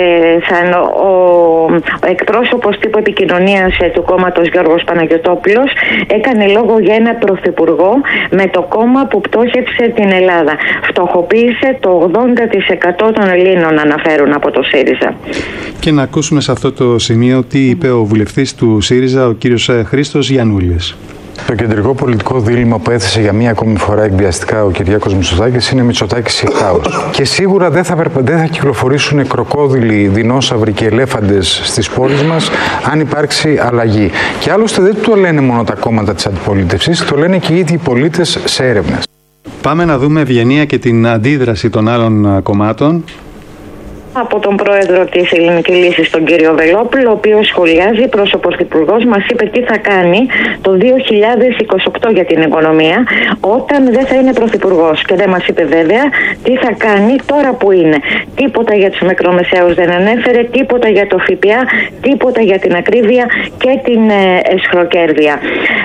M: ο εκπρόσωπος τύπου επικοινωνίας του κόμματος Γιώργος Παναγιωτόπουλος έκανε λόγο για ένα πρωθυπουργό με το κόμμα που πτώχευσε την Ελλάδα. Φτωχοποίησε το 80% των Ελλήνων, αναφέρουν από το ΣΥΡΙΖΑ.
E: Και να ακούσουμε σε αυτό το σημείο τι είπε ο βουλευτής του ΣΥΡΙΖΑ, ο κύριος Χρήστος Γιαννούλης.
P: Το κεντρικό πολιτικό δίλημμα που έθεσε για μία ακόμη φορά εκβιαστικά ο Κυριάκος Μητσοτάκης είναι Μητσοτάκης ή χάος. Και σίγουρα δεν θα κυκλοφορήσουν κροκόδιλοι, δεινόσαυροι και ελέφαντες στις πόλεις μας αν υπάρξει αλλαγή. Και άλλωστε δεν το λένε μόνο τα κόμματα της αντιπολίτευσης, το λένε και οι ίδιοι οι πολίτες σε έρευνες.
E: Πάμε να δούμε, Ευγενία, και την αντίδραση των άλλων κομμάτων.
M: Από τον πρόεδρο της Ελληνικής Λύσης, τον κύριο Βελόπουλο, ο οποίος σχολιάζει προς ο πρωθυπουργός, μας είπε τι θα κάνει το 2028 για την οικονομία, όταν δεν θα είναι πρωθυπουργός. Και δεν μας είπε βέβαια τι θα κάνει τώρα που είναι. Τίποτα για τους μικρομεσαίους δεν ανέφερε, τίποτα για το ΦΠΑ, τίποτα για την ακρίβεια και την εσχροκέρδεια.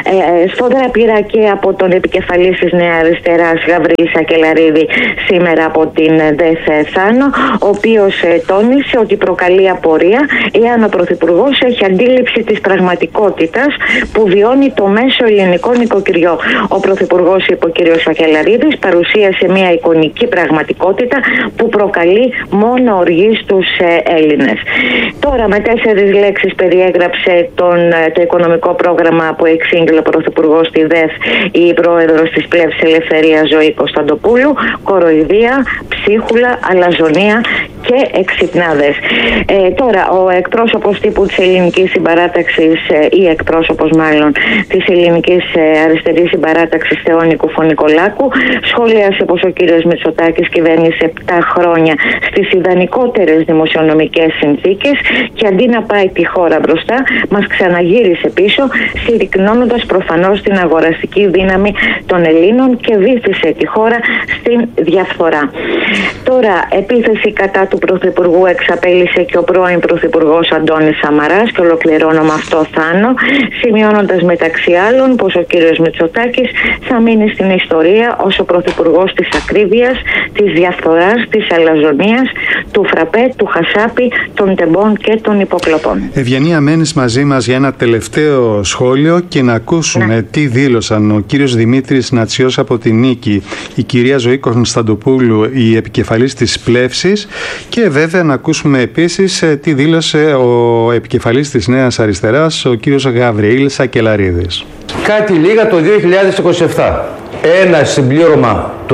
M: Σφόδρα πήρα και από τον επικεφαλής της Νέα Αριστεράς, Γαβρίλη Σακελαρίδη, σήμερα από την ΔΕΘ Θάνο, ο οποίος τόνισε ότι προκαλεί απορία εάν ο Πρωθυπουργός έχει αντίληψη της πραγματικότητας που βιώνει το μέσο ελληνικό νοικοκυριό. Ο Πρωθυπουργός, είπε ο κ. Σακελαρίδης, παρουσίασε μια εικονική πραγματικότητα που προκαλεί μόνο οργή στους Έλληνες. Τώρα με 4 λέξεις περιέγραψε το οικονομικό πρόγραμμα που εξήγηλε ο Πρωθυπουργός στη ΔΕΘ η πρόεδρος της Πλεύσης Ελευθερίας Ζωή Κωνσταντοπούλου: κοροϊδία, ψίχουλα, αλαζονία και εξυπνάδες. Τώρα, ο εκπρόσωπος τύπου της Ελληνικής Συμπαράταξης, ή εκπρόσωπος μάλλον της Ελληνικής Αριστερής Συμπαράταξης, Θεόνη Κουφονικολάκου, σχολίασε πως ο κύριος Μητσοτάκης κυβέρνησε 7 χρόνια στις ιδανικότερες δημοσιονομικές συνθήκες και αντί να πάει τη χώρα μπροστά, μας ξαναγύρισε πίσω, συρρυκνώνοντας προφανώς την αγοραστική δύναμη των Ελλήνων και βύθισε τη χώρα στην διαφθορά. Τώρα, επίθεση κατά του Πρωθυπουργού εξαπέλυσε και ο πρώην Πρωθυπουργός Αντώνης Σαμαράς, και ολοκληρώνω με αυτό, Θάνο, σημειώνοντας μεταξύ άλλων πως ο κύριος Μητσοτάκης θα μείνει στην ιστορία ως ο Πρωθυπουργός της ακρίβειας, της διαφθοράς, της αλαζονίας, του φραπέ, του χασάπι, των τεμπών και των υποκλοπών.
E: Ευγενία, μένεις μαζί μας για ένα τελευταίο σχόλιο και να ακούσουμε τι δήλωσαν ο κύριος Δημήτρης Νατσιός από τη Νίκη, η κυρία Ζωή Κωνσταντοπούλου, η επικεφαλής της Πλεύσης, και βέβαια να ακούσουμε επίσης τι δήλωσε ο επικεφαλής της Νέας Αριστεράς, ο κύριος Γαβριήλ Σακελαρίδης.
Q: Κάτι λίγα το 2027, ένα συμπλήρωμα το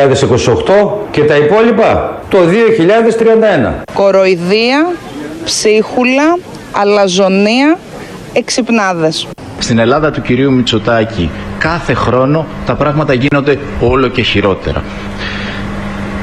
Q: 2028 και τα υπόλοιπα το 2031.
R: Κοροϊδία, ψίχουλα, αλαζονία, εξυπνάδες.
S: Στην Ελλάδα του κυρίου Μητσοτάκη κάθε χρόνο τα πράγματα γίνονται όλο και χειρότερα.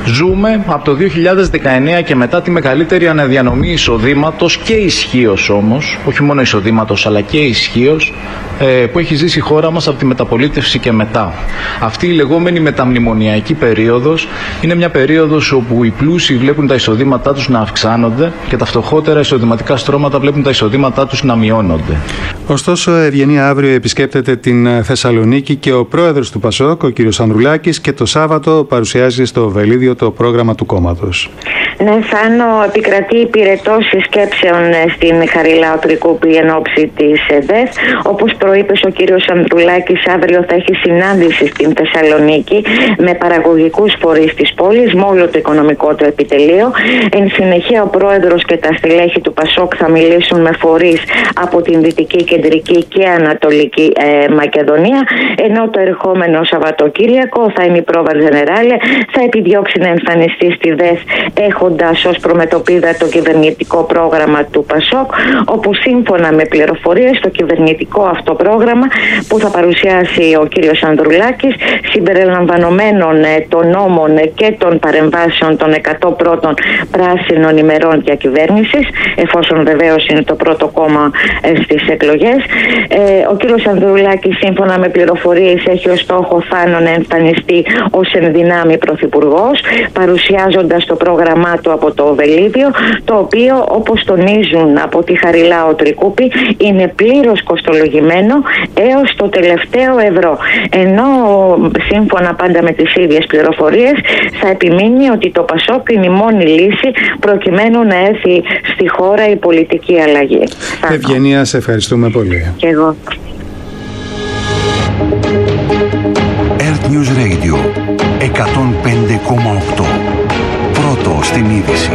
S: Ζούμε από το 2019 και μετά τη μεγαλύτερη αναδιανομή εισοδήματος και ισχύως όμως, όχι μόνο εισοδήματος αλλά και ισχύως, που έχει ζήσει η χώρα μας από τη μεταπολίτευση και μετά. Αυτή η λεγόμενη μεταμνημονιακή περίοδος είναι μια περίοδος όπου οι πλούσιοι βλέπουν τα εισοδήματά τους να αυξάνονται και τα φτωχότερα εισοδηματικά στρώματα βλέπουν τα εισοδήματά τους να μειώνονται.
E: Ωστόσο, Ευγενία, αύριο επισκέπτεται την Θεσσαλονίκη και ο πρόεδρος του ΠΑΣΟΚ, ο κ. Ανδρουλάκης, και το Σάββατο παρουσιάζει στο Βελίδιο το πρόγραμμα του κόμματος.
M: Ναι, Θάνο, επικρατεί πυρετώση σκέψεων στην Χαριλάου Τρικούπη εν ώψη της ΕΔΕΘ. Όπως προείπες ο κύριος Ανδρουλάκης, αύριο θα έχει συνάντηση στην Θεσσαλονίκη με παραγωγικούς φορείς της πόλης, με όλο το οικονομικό του επιτελείο. Εν συνεχεία, ο πρόεδρος και τα στελέχη του ΠΑΣΟΚ θα μιλήσουν με φορείς από την Δυτική, Κεντρική και Ανατολική Μακεδονία. Ενώ το ερχόμενο Σαββατοκύριακο θα είναι η πρόβα Τζενεράλε, θα επιδιώξει να εμφανιστεί στη ΔΕΘ έχοντας ως προμετωπίδα το κυβερνητικό πρόγραμμα του ΠΑΣΟΚ, όπου σύμφωνα με πληροφορίες το κυβερνητικό αυτό πρόγραμμα που θα παρουσιάσει ο κύριος Ανδρουλάκης, συμπεριλαμβανομένων των νόμων και των παρεμβάσεων των 100 πρώτων πράσινων ημερών διακυβέρνησης, εφόσον βεβαίως είναι το πρώτο κόμμα στις εκλογές. Ο κύριος Ανδρουλάκης, σύμφωνα με πληροφορίες, έχει ως στόχο, Θάνο, να εμφανιστεί ως ενδυνάμει πρωθυπουργός, παρουσιάζοντας το πρόγραμμά του από το Βελίδιο, το οποίο, όπως τονίζουν από τη Χαριλάου Τρικούπη, είναι πλήρως κοστολογημένο έως το τελευταίο ευρώ. Ενώ σύμφωνα πάντα με τις ίδιες πληροφορίες θα επιμείνει ότι το ΠΑΣΟΚ είναι η μόνη λύση προκειμένου να έρθει στη χώρα η πολιτική αλλαγή.
E: Ευγενία, σε ευχαριστούμε πολύ.
M: Και εγώ.
A: Earth News Radio 105,8. Πρώτο στην είδηση.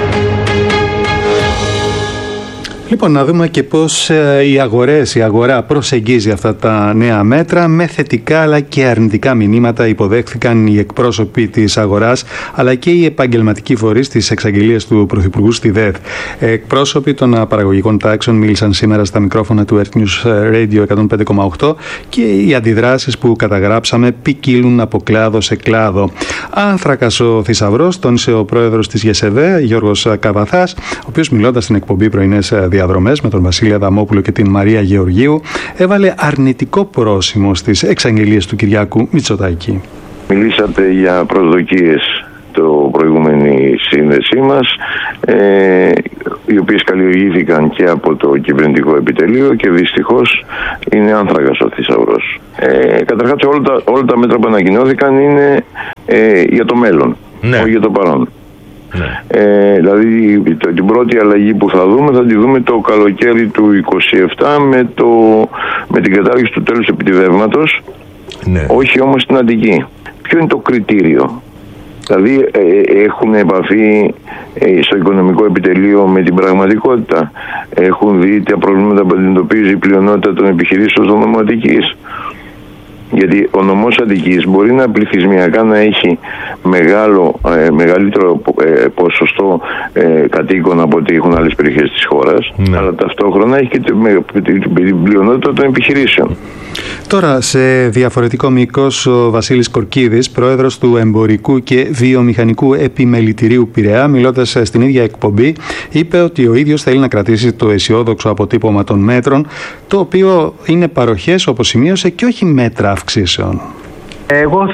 E: Λοιπόν, να δούμε και πώς η αγορά προσεγγίζει αυτά τα νέα μέτρα. Με θετικά αλλά και αρνητικά μηνύματα υποδέχθηκαν οι εκπρόσωποι της αγοράς αλλά και οι επαγγελματικοί φορείς της εξαγγελίας του Πρωθυπουργού στη ΔΕΘ. Εκπρόσωποι των παραγωγικών τάξεων μίλησαν σήμερα στα μικρόφωνα του Earth News Radio 105,8 και οι αντιδράσεις που καταγράψαμε ποικίλουν από κλάδο σε κλάδο. Άνθρακας ο θησαυρός, τόνισε ο πρόεδρος της ΓΕΣΕΒΕ, Γιώργος Καβαθάς, ο οποίος μιλώντας στην εκπομπή Πρωινές Διαδρομές με τον Βασίλη Αδαμόπουλο και την Μαρία Γεωργίου, έβαλε αρνητικό πρόσημο στις εξαγγελίες του Κυριάκου Μητσοτάκη.
T: Μιλήσατε για προσδοκίες το προηγούμενη σύνδεσή μας, οι οποίες καλλιεργήθηκαν και από το κυβερνητικό επιτελείο και δυστυχώς είναι άνθρακας ο θησαυρός. Καταρχάς όλα τα μέτρα που ανακοινώθηκαν είναι για το μέλλον, όχι για το παρόν. Δηλαδή την πρώτη αλλαγή που θα τη δούμε το καλοκαίρι του 27 με την κατάργηση του τέλους επιτιδεύματος, όχι όμως στην Αττική. Ποιο είναι το κριτήριο? Δηλαδή έχουν επαφή στο οικονομικό επιτελείο με την πραγματικότητα? Έχουν δει τα προβλήματα που αντιμετωπίζει η πλειονότητα των επιχειρήσεων στο νομό Αττικής? Γιατί ο νομός Αττικής μπορεί να πληθυσμιακά να έχει μεγαλύτερο ποσοστό κατοίκων από ό,τι έχουν άλλες περιοχές της χώρας, αλλά ταυτόχρονα έχει και την πλειονότητα των επιχειρήσεων.
E: Τώρα, σε διαφορετικό μήκος, ο Βασίλης Κορκίδης, πρόεδρος του Εμπορικού και Βιομηχανικού Επιμελητηρίου Πειραιά, μιλώντας στην ίδια εκπομπή, είπε ότι ο ίδιος θέλει να κρατήσει το αισιόδοξο αποτύπωμα των μέτρων, το οποίο είναι παροχές, όπως σημείωσε, και όχι μέτρα αυξήσεων.
U: Εγώ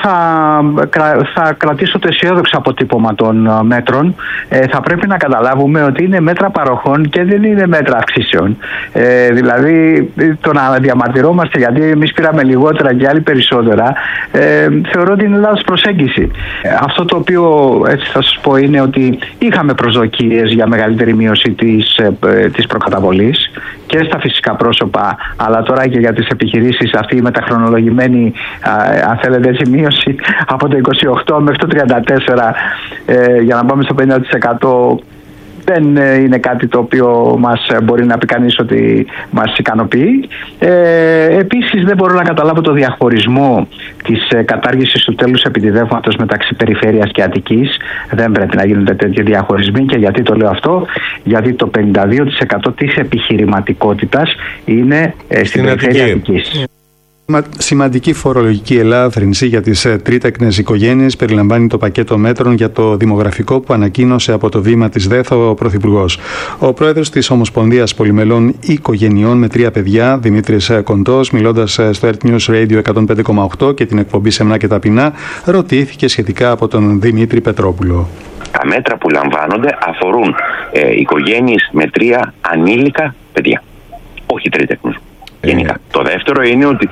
U: θα κρατήσω το αισιόδοξο αποτύπωμα των μέτρων. Θα πρέπει να καταλάβουμε ότι είναι μέτρα παροχών και δεν είναι μέτρα αυξήσεων. Δηλαδή το να διαμαρτυρόμαστε γιατί εμείς πήραμε λιγότερα και άλλοι περισσότερα, θεωρώ ότι είναι λάθος προσέγγιση. Αυτό το οποίο έτσι θα σας πω είναι ότι είχαμε προσδοκίες για μεγαλύτερη μείωση της προκαταβολής και στα φυσικά πρόσωπα, αλλά τώρα και για τις επιχειρήσεις αυτή η μεταχρονολογημένη, αν θέλετε έτσι, μείωση από το 28 μέχρι το 34 για να πάμε στο 50% δεν είναι κάτι το οποίο μας μπορεί να πει κανείς ότι μας ικανοποιεί. Επίσης δεν μπορώ να καταλάβω το διαχωρισμό της κατάργησης του τέλους επιτιδεύματος μεταξύ περιφέρειας και Αττικής. Δεν πρέπει να γίνονται τέτοιοι διαχωρισμοί. Και γιατί το λέω αυτό? Γιατί το 52% της επιχειρηματικότητας είναι στην περιφέρεια Αττικής.
E: Σημαντική φορολογική ελάφρυνση για τις τρίτεκνες οικογένειες περιλαμβάνει το πακέτο μέτρων για το δημογραφικό που ανακοίνωσε από το βήμα της ΔΕΘ ο Πρωθυπουργός. Ο πρόεδρος της Ομοσπονδίας Πολυμελών Οικογενειών με 3 παιδιά, Δημήτρης Κοντός, μιλώντας στο Earth News Radio 105,8 και την εκπομπή Σεμνά και Ταπεινά, ρωτήθηκε σχετικά από τον Δημήτρη Πετρόπουλο.
B: Τα μέτρα που λαμβάνονται αφορούν οικογένειες με 3 ανήλικα παιδιά, όχι τρίτεκνους. Γενικά. Το δεύτερο είναι ότι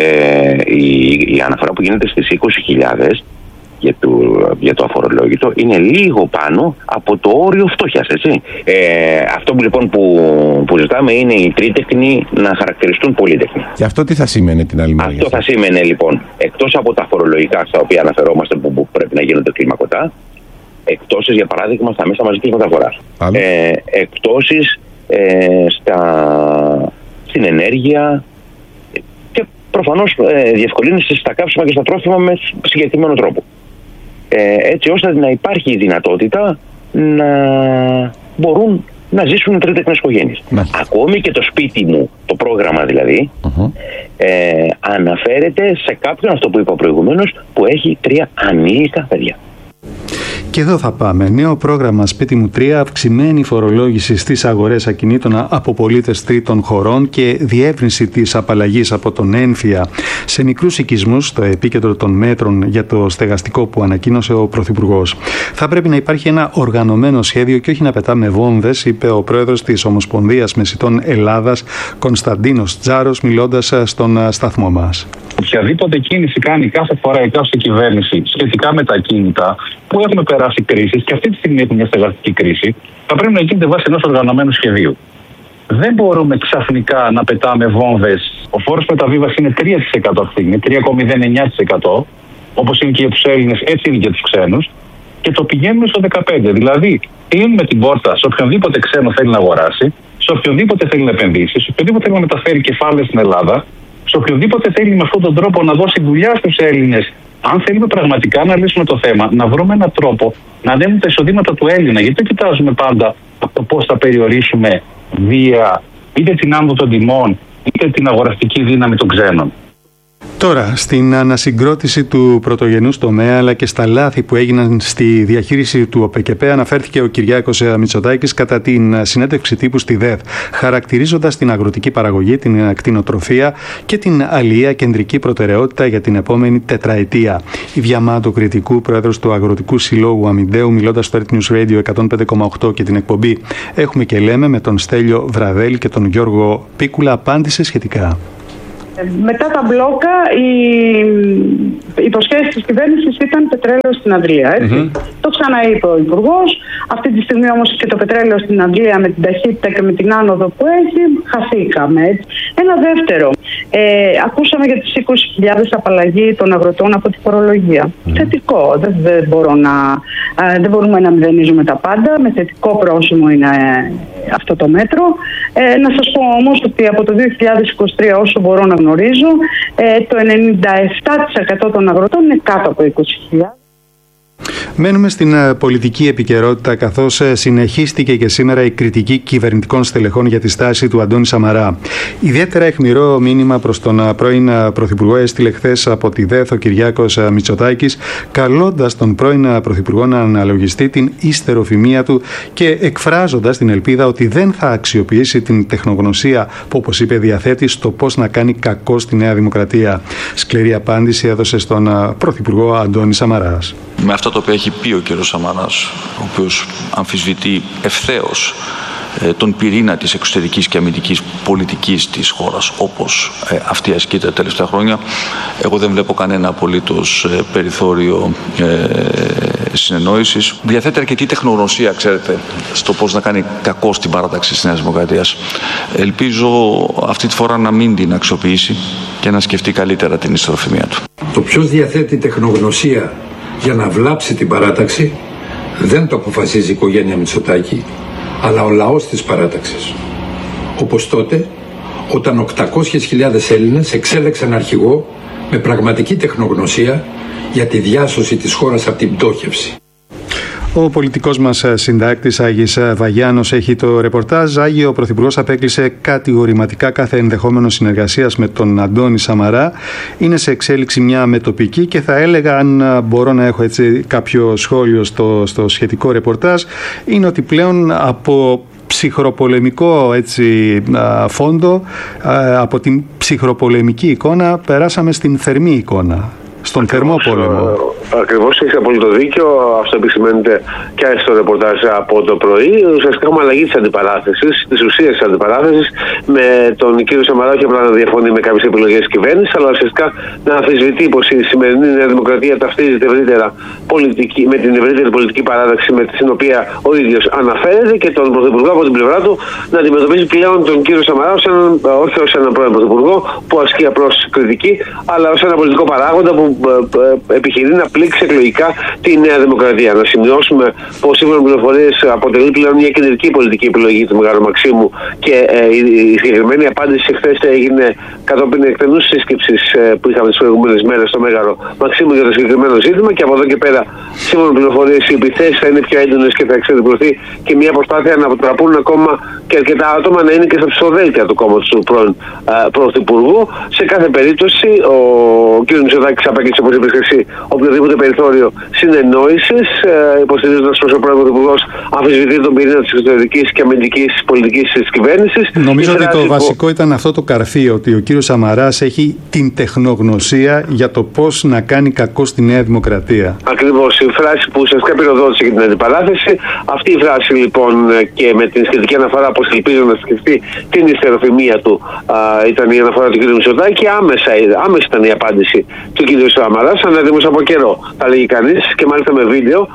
B: η αναφορά που γίνεται στις 20.000 για το αφορολόγητο είναι λίγο πάνω από το όριο φτώχειας, έτσι. Αυτό που λοιπόν που ζητάμε είναι οι τρίτεκνοι να χαρακτηριστούν πολύτεκνοι.
V: Και αυτό τι θα σήμαινε την άλλη μεριά?
B: Αυτό θα σήμαινε λοιπόν, εκτός από τα φορολογικά στα οποία αναφερόμαστε που πρέπει να γίνονται κλιμακωτά, εκτόσεις για παράδειγμα στα μέσα μαζικής μεταφοράς, εκτόσεις στην ενέργεια και προφανώς διευκολύνσεις στα καύσιμα και στα τρόφιμα με συγκεκριμένο τρόπο. Έτσι ώστε να υπάρχει η δυνατότητα να μπορούν να ζήσουν οι τρίτεκνες οικογένειες. Ακόμη και το σπίτι μου, το πρόγραμμα δηλαδή, αναφέρεται σε κάποιον, αυτό που είπα προηγουμένως, που έχει 3 ανήλικα παιδιά.
E: Και εδώ θα πάμε. Νέο πρόγραμμα Σπίτι μου 3, αυξημένη φορολόγηση στις αγορές ακινήτων από πολίτες τρίτων χωρών και διεύρυνση της απαλλαγής από τον έμφυα σε μικρούς οικισμούς στο επίκεντρο των μέτρων για το στεγαστικό που ανακοίνωσε ο Πρωθυπουργός. Θα πρέπει να υπάρχει ένα οργανωμένο σχέδιο και όχι να πετάμε βόμβες, είπε ο πρόεδρος της Ομοσπονδίας Μεσιτών Ελλάδας, Κωνσταντίνος Τζάρος, μιλώντας στον σταθμό μας.
W: Οποιαδήποτε κίνηση κάνει κάθε φορά η κάθε κυβέρνηση σχετικά με τα ακίνητα που έχουμε περάσει κρίσεις και αυτή τη στιγμή έχουμε μια στεγαστική κρίση, θα πρέπει να γίνεται βάσει ενός οργανωμένου σχεδίου. Δεν μπορούμε ξαφνικά να πετάμε βόμβες. Ο φόρος μεταβίβασης είναι 3% αυτή τη στιγμή, 3,09%, όπως είναι και για τους Έλληνες, έτσι είναι και για τους ξένους, και το πηγαίνουμε στο 15%. Δηλαδή, κλείνουμε την πόρτα σε οποιονδήποτε ξένο θέλει να αγοράσει, σε οποιονδήποτε θέλει να επενδύσει, σε οποιονδήποτε θέλει να μεταφέρει κεφάλαια στην Ελλάδα, σε οποιονδήποτε θέλει με αυτόν τον τρόπο να δώσει δουλειά στους Έλληνες. Αν θέλουμε πραγματικά να λύσουμε το θέμα, να βρούμε έναν τρόπο να ανέβουν τα εισοδήματα του Έλληνα. Γιατί δεν κοιτάζουμε πάντα το πώς θα περιορίσουμε βία, είτε την άνοδο των τιμών, είτε την αγοραστική δύναμη των ξένων.
E: Τώρα, στην ανασυγκρότηση του πρωτογενούς τομέα αλλά και στα λάθη που έγιναν στη διαχείριση του ΟΠΕΚΕΠΕ αναφέρθηκε ο Κυριάκος Μητσοτάκης κατά την συνέντευξη τύπου στη ΔΕΘ, χαρακτηρίζοντας την αγροτική παραγωγή, την κτηνοτροφία και την αλληλεία κεντρική προτεραιότητα για την επόμενη τετραετία. Η Διαμάντο Κρητικού, πρόεδρος του Αγροτικού Συλλόγου Αμυντέου, μιλώντας στο Earth News Radio 105,8 και την εκπομπή Έχουμε και Λέμε με τον Στέλιο Βραδέλη και τον Γιώργο Πίκουλα, απάντησε σχετικά.
X: Μετά τα μπλόκα, οι υποσχέσεις της κυβέρνησης ήταν πετρέλαιο στην Αντλία. Το ξαναείπε ο Υπουργός. Αυτή τη στιγμή όμως και το πετρέλαιο στην Αντλία με την ταχύτητα και με την άνοδο που έχει, χαθήκαμε. Ένα δεύτερο. Ακούσαμε για τις 20.000 απαλλαγή των αγροτών από τη φορολογία. Θετικό. Δεν μπορούμε να μηδενίζουμε τα πάντα. Με θετικό πρόσημο είναι αυτό το μέτρο. Να σας πω όμως ότι από το 2023, όσο μπορώ να γνωρίζω, το 97% των αγροτών είναι κάτω από 20.000.
E: Μένουμε στην πολιτική επικαιρότητα, καθώς συνεχίστηκε και σήμερα η κριτική κυβερνητικών στελεχών για τη στάση του Αντώνη Σαμαρά. Ιδιαίτερα αιχμηρό μήνυμα προς τον πρώην Πρωθυπουργό έστειλε χθες από τη ΔΕΘ ο Κυριάκος Μητσοτάκης, καλώντας τον πρώην Πρωθυπουργό να αναλογιστεί την υστεροφημία του και εκφράζοντας την ελπίδα ότι δεν θα αξιοποιήσει την τεχνογνωσία που, όπως είπε, διαθέτει στο πώς να κάνει κακό στη Νέα Δημοκρατία. Σκληρή απάντηση έδωσε στον Πρωθυπουργό Αντώνη Σαμαράς.
Y: Με αυτό το οποίο έχει πει ο κ. Σαμαράς, ο οποίος αμφισβητεί ευθέως τον πυρήνα της εξωτερικής και αμυντικής πολιτικής της χώρας, όπως αυτή ασκείται τα τελευταία χρόνια, εγώ δεν βλέπω κανένα απολύτως περιθώριο συνεννόησης. Διαθέτει αρκετή τεχνογνωσία, ξέρετε, στο πώς να κάνει κακό στην παράταξη της Νέας Δημοκρατίας. Ελπίζω αυτή τη φορά να μην την αξιοποιήσει και να σκεφτεί καλύτερα την ιστεροφημία του.
Z: Το ποιος διαθέτει τεχνογνωσία για να βλάψει την παράταξη δεν το αποφασίζει η οικογένεια Μητσοτάκη, αλλά ο λαός της παράταξης. Όπως τότε, όταν 800.000 Έλληνες εξέλεξαν αρχηγό με πραγματική τεχνογνωσία για τη διάσωση της χώρας από την πτώχευση.
E: Ο πολιτικός μας συντάκτης Άγης Βαγιάνος έχει το ρεπορτάζ. Άγη, ο Πρωθυπουργός απέκλεισε κατηγορηματικά κάθε ενδεχόμενο συνεργασίας με τον Αντώνη Σαμαρά. Είναι σε εξέλιξη μια μετοπική και θα έλεγα, αν μπορώ να έχω έτσι κάποιο σχόλιο στο σχετικό ρεπορτάζ, είναι ότι πλέον από ψυχροπολεμικό φόντο, από την ψυχροπολεμική εικόνα περάσαμε στην θερμή εικόνα, στον θερμό πόλεμο.
C: Ακριβώς, έχεις απολύτως δίκιο. Αυτό επισημαίνεται και στο ρεπορτάζ από το πρωί. Ουσιαστικά έχουμε αλλαγή της αντιπαράθεσης, της ουσίας της αντιπαράθεσης, με τον κύριο Σαμαρά, όχι απλά να διαφωνεί με κάποιες επιλογές της κυβέρνησης, αλλά ουσιαστικά να αμφισβητεί πως η σημερινή Νέα Δημοκρατία ταυτίζεται ευρύτερα με την ευρύτερη πολιτική παράταξη με την οποία ο ίδιος αναφέρεται, και τον Πρωθυπουργό από την πλευρά του να αντιμετωπίζει πλέον τον κύριο Σαμαρά όχι ως έναν πρώην Πρωθυπουργό που ασκεί απλώς κριτική, αλλά ως ένα πολιτικό παράγοντα που επιχειρεί να πλήξει εκλογικά τη Νέα Δημοκρατία. Να σημειώσουμε πως σύμφωνα με πληροφορίες αποτελεί πλέον μια κεντρική πολιτική επιλογή του Μεγάρου Μαξίμου, και η συγκεκριμένη απάντηση χθες έγινε κατόπιν εκτενούς σύσκεψης που είχαμε τις προηγούμενες μέρες στο Μέγαρο Μαξίμου για το συγκεκριμένο ζήτημα, και από εδώ και πέρα, σύμφωνα με πληροφορίες, οι επιθέσεις θα είναι πιο έντονες και θα εξεδιπλωθεί και μια προσπάθεια να αποτραπούν ακόμα και αρκετά άτομα να είναι και στα ψηφοδέλτια του κόμματος του πρώην Πρωθυπουργού. Σε κάθε περίπτωση, ο κ. Μητσοτάκης απέκλεισε, όπως είπες εσύ, οποιοδήποτε περιθώριο συνεννόησης, υποστηρίζοντας πως ο πρώην Πρωθυπουργός αμφισβητεί τον πυρήνα της εξωτερικής και αμυντικής πολιτικής της κυβέρνησης.
E: Νομίζω ότι το βασικό ήταν αυτό το καρφί, ότι ο κύριος Σαμαράς έχει την τεχνογνωσία για το πώς να κάνει κακό στη Νέα Δημοκρατία.
C: Ακριβώς, η φράση που ουσιαστικά πυροδότησε για την αντιπαράθεση. Αυτή η φράση λοιπόν, και με την σχετική αναφορά πως ελπίζω να σκεφτεί την ιστεροφημία του, ήταν η αναφορά του κ. Μητσοτάκη, άμεση ήταν η απάντηση του κ. Σαμαρά, αναδήμος από καιρό, θα λέγει κανείς, και μάλιστα με βίντεο.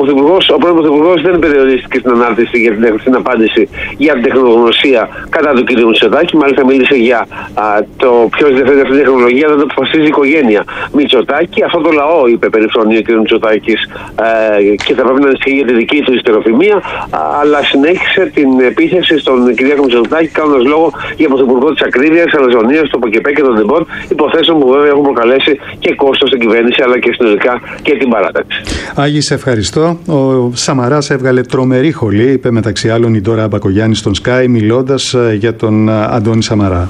C: Ο πρώην Πρωθυπουργός δεν περιορίστηκε στην ανάρτηση για την απάντηση για την τεχνογνωσία κατά του κ. Μητσοτάκη. Μάλιστα μίλησε για το ποιος διαθέτει αυτή την τεχνολογία, δεν το αποφασίζει η οικογένεια Μητσοτάκη. Αυτό το λαό, είπε περιφρονεί ο κ. Μητσοτάκης, και θα πρέπει να ανησυχεί για τη δική του ιστεροφημία, αλλά συνέχισε την επίθεση στον κ. Μητσοτάκη, κάνοντας λόγο για πρωθυπουργό της ακρίβειας, αλαζονίας, του ΠΚΠ και των ΔΕΜΠΟΝ, υποθέσεων που βέβαια έχουν προκαλέσει και κόστος στην κυβέρνηση, αλλά και συνολικά και την παράταξη.
E: Άγη, σε ευχαριστώ. Ο Σαμαράς έβγαλε τρομερή χολή, είπε μεταξύ άλλων η Ντόρα Μπακογιάννη στον Sky, μιλώντας για τον Αντώνη Σαμαρά.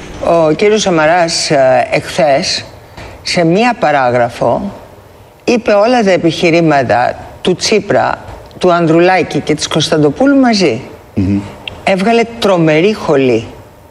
D: Ο κύριος Σαμαράς εχθές σε μία παράγραφο είπε όλα τα επιχειρήματα του Τσίπρα, του Ανδρουλάκη και της Κωνσταντοπούλου μαζί. Έβγαλε τρομερή χολή.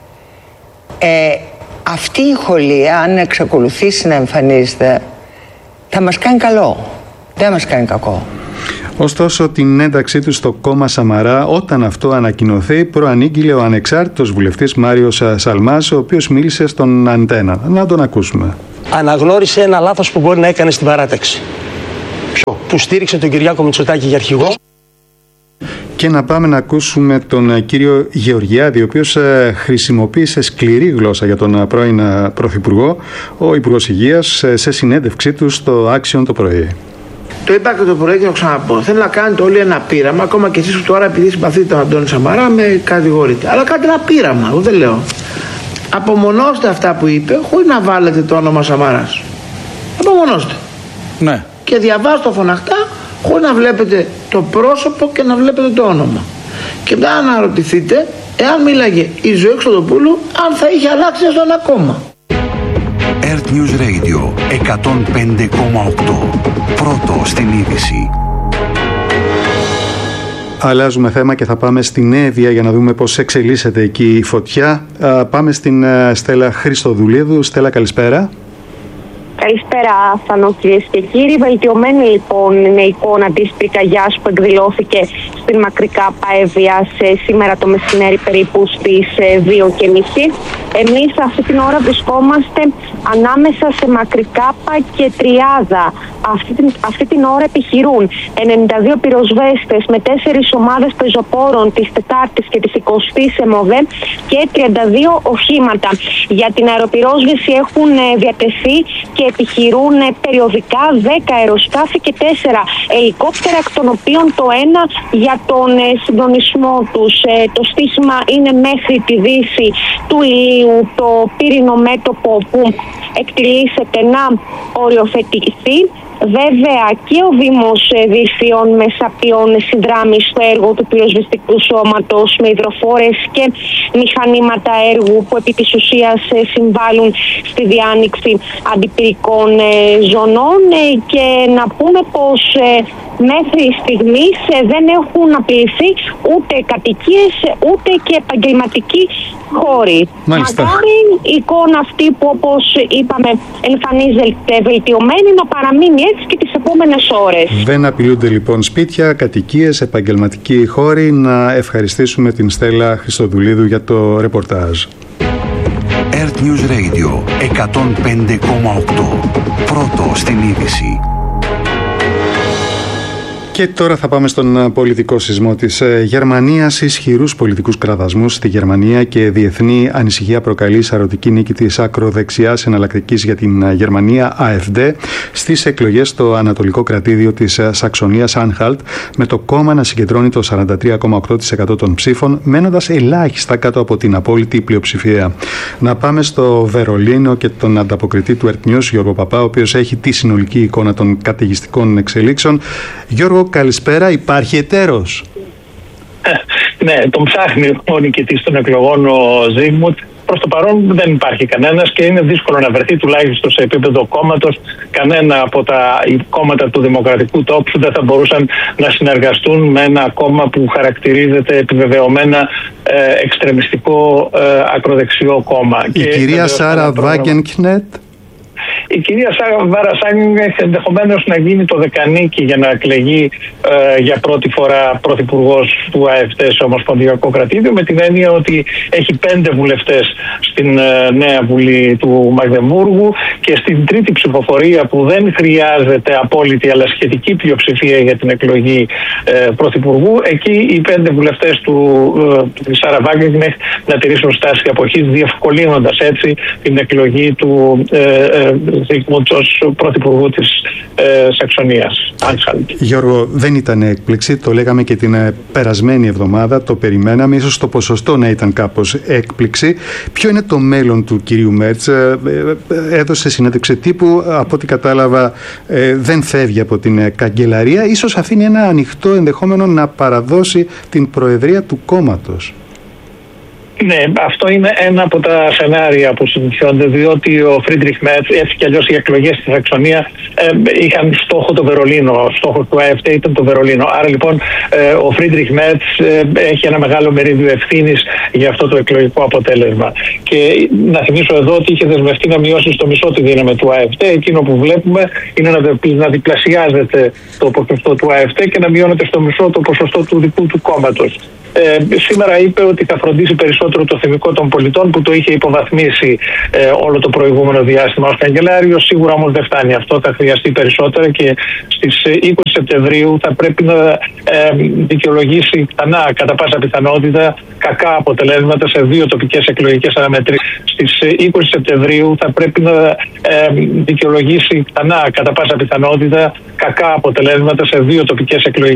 D: Αυτή η χολή, αν εξακολουθήσει να εμφανίζεται, θα μας κάνει καλό. Δεν μας κάνει κακό.
E: Ωστόσο, την ένταξή του στο κόμμα Σαμαρά, όταν αυτό ανακοινωθεί, προανήγγειλε ο ανεξάρτητος βουλευτής Μάριος Σαλμάς, ο οποίος μίλησε στον Αντένα. Να τον ακούσουμε.
F: Αναγνώρισε ένα λάθος που μπορεί να έκανε στην παράταξη.
E: Ποιο?
F: Που στήριξε τον Κυριάκο Μητσοτάκη για αρχηγό.
E: Και να πάμε να ακούσουμε τον κύριο Γεωργιάδη, ο οποίος χρησιμοποίησε σκληρή γλώσσα για τον πρώην Πρωθυπουργό, ο Υπουργός Υγείας, σε συνέντευξή του στο Action το πρωί.
G: Το είπα και το πρωί και το ξαναπώ. Θέλω να κάνετε όλοι ένα πείραμα, ακόμα και εσείς που τώρα επειδή συμπαθείτε τον Αντώνη Σαμαρά με κατηγορείτε. Αλλά κάντε ένα πείραμα, εγώ δεν λέω. Απομονώστε αυτά που είπε, χωρίς να βάλετε το όνομα Σαμαράς. Απομονώστε.
F: Ναι.
G: Και διαβάστε φωναχτά, χωρίς να βλέπετε το πρόσωπο και να βλέπετε το όνομα. Και μετά να αναρωτηθείτε, εάν μίλαγε η Ζωή Κωνσταντοπούλου, αν θα είχε αλλάξει στον ακόμα.
A: Earth News Radio 105,8. Πρώτο στην είδηση.
E: Αλλάζουμε θέμα και θα πάμε στην Εύβοια για να δούμε πώς εξελίσσεται εκεί η φωτιά. Πάμε στην Στέλλα Χριστοδουλίδου. Στέλλα, καλησπέρα.
H: Καλησπέρα, Άθανο, κυρίες και κύριοι. Βελτιωμένη λοιπόν είναι η εικόνα της πυρκαγιάς που εκδηλώθηκε στην Μακρικάπα Εύβοια σήμερα το μεσημέρι περίπου στις 2:30. Εμείς αυτή την ώρα βρισκόμαστε ανάμεσα σε Μακρικάπα και Τριάδα. Αυτή την ώρα επιχειρούν 92 πυροσβέστες με 4 ομάδες πεζοπόρων της Τετάρτης και της 20ης ΕΜΟΔΕ και 32 οχήματα. Για την αεροπυρόσβεση έχουν διατεθεί και επιχειρούν περιοδικά 10 αεροσκάφη και 4 ελικόπτερα, εκ των οποίων το ένα για τον συντονισμό τους. Το στήσιμα είναι μέχρι τη δύση του ηλίου, το πύρινο μέτωπο που εκτιλήσεται να οριοθετηθεί. Βέβαια και ο Δήμος Δυσίων Μεσαπιών συνδράμει στο έργο του πυροσβεστικού σώματος με υδροφόρες και μηχανήματα έργου που επί της ουσίας συμβάλλουν στη διάνοιξη αντιπυρικών ζωνών, και να πούμε πως μέχρι στιγμής δεν έχουν απειληθεί ούτε κατοικίες ούτε και επαγγελματικοί χώροι. Μακάρι η εικόνα αυτή που, όπως είπαμε, εμφανίζεται βελτιωμένη, να παραμείνει έτσι και τις επόμενες ώρες.
E: Δεν απειλούνται λοιπόν σπίτια, κατοικίες, επαγγελματικοί χώροι. Να ευχαριστήσουμε την Στέλλα Χριστοδουλίδου για το ρεπορτάζ.
A: Earth News Radio 105,8. Πρώτο στην είδηση.
E: Και τώρα θα πάμε στον πολιτικό σεισμό της Γερμανίας. Ισχυρούς πολιτικούς κραδασμούς στη Γερμανία και διεθνή ανησυχία προκαλεί σαρωτική νίκη της ακροδεξιάς εναλλακτικής για την Γερμανία AfD στις εκλογές στο ανατολικό κρατήδιο της Σαξονίας Άνχαλτ, με το κόμμα να συγκεντρώνει το 43,8% των ψήφων, μένοντας ελάχιστα κάτω από την απόλυτη πλειοψηφία. Να πάμε στο Βερολίνο και τον ανταποκριτή του Earth News, Γιώργο Παπά, ο οποίος έχει τη συνολική εικόνα των καταιγιστικών εξελίξεων. Γιώργο, καλησπέρα. Υπάρχει εταίρος?
W: Ναι, τον ψάχνει ο νικητής των εκλογών, ο Ζίγμουντ. Προς το παρόν δεν υπάρχει κανένας και είναι δύσκολο να βρεθεί, τουλάχιστον σε επίπεδο κόμματος. Κανένα από τα κόμματα του Δημοκρατικού Τόξου δεν θα μπορούσαν να συνεργαστούν με ένα κόμμα που χαρακτηρίζεται επιβεβαιωμένα εξτρεμιστικό ακροδεξιό κόμμα.
E: Η κυρία Σάρα Βάγκενκνετ.
W: Η κυρία Σάρα Βάγκενκνετ ενδεχομένως να γίνει το δεκανίκη για να εκλεγεί για πρώτη φορά πρωθυπουργός του AfD σε ομοσπονδιακό κρατήδιο, με την έννοια ότι έχει 5 βουλευτές στην νέα βουλή του Μαγδεμβούργου, και στην τρίτη ψηφοφορία που δεν χρειάζεται απόλυτη αλλά σχετική πλειοψηφία για την εκλογή πρωθυπουργού, εκεί οι 5 βουλευτές του Σάρα Βάγκενκνετ να τηρήσουν στάση αποχής, διευκολύνοντας έτσι την εκλογή του Ζίγμουντ ως πρωθυπουργού της Σαξονίας.
E: Γιώργο, δεν ήταν έκπληξη, το λέγαμε και την περασμένη εβδομάδα, το περιμέναμε, ίσως το ποσοστό να ήταν κάπως έκπληξη. Ποιο είναι το μέλλον του κυρίου Μέρτς? Έδωσε συνέντευξη τύπου, από ό,τι κατάλαβα δεν φεύγει από την καγκελαρία, ίσως αφήνει ένα ανοιχτό ενδεχόμενο να παραδώσει την προεδρία του κόμματος.
W: Ναι, αυτό είναι ένα από τα σενάρια που συζητιώνται, διότι ο Φρίντριχ Μέρτς, έτσι κι αλλιώς οι εκλογές στη Σαξονία είχαν στόχο το Βερολίνο. Ο στόχος του AfD ήταν το Βερολίνο. Άρα λοιπόν ο Φρίντριχ Μέρτς έχει ένα μεγάλο μερίδιο ευθύνης για αυτό το εκλογικό αποτέλεσμα. Και να θυμίσω εδώ ότι είχε δεσμευτεί να μειώσει στο μισό τη δύναμη του AfD. Εκείνο που βλέπουμε είναι να διπλασιάζεται το ποσοστό του AfD και να μειώνεται στο μισό το ποσοστό του δικού του κόμματος. Σήμερα είπε ότι θα φροντίσει περισσότερο το θυμικό των πολιτών, που το είχε υποβαθμίσει όλο το προηγούμενο διάστημα ως καγκελάριος. Σίγουρα όμως δεν φτάνει αυτό, θα χρειαστεί περισσότερα, και στις 20 Σεπτεμβρίου θα πρέπει να δικαιολογήσει ξανά, κατά πάσα πιθανότητα, κακά αποτελέσματα σε 2 τοπικές εκλογικές αναμετρήσεις. Στις 20 Σεπτεμβρίου θα πρέπει να δικαιολογήσει ξανά, κατά πάσα πιθανότητα, κακά αποτελέσματα σε 2 τοπικές εκλογικές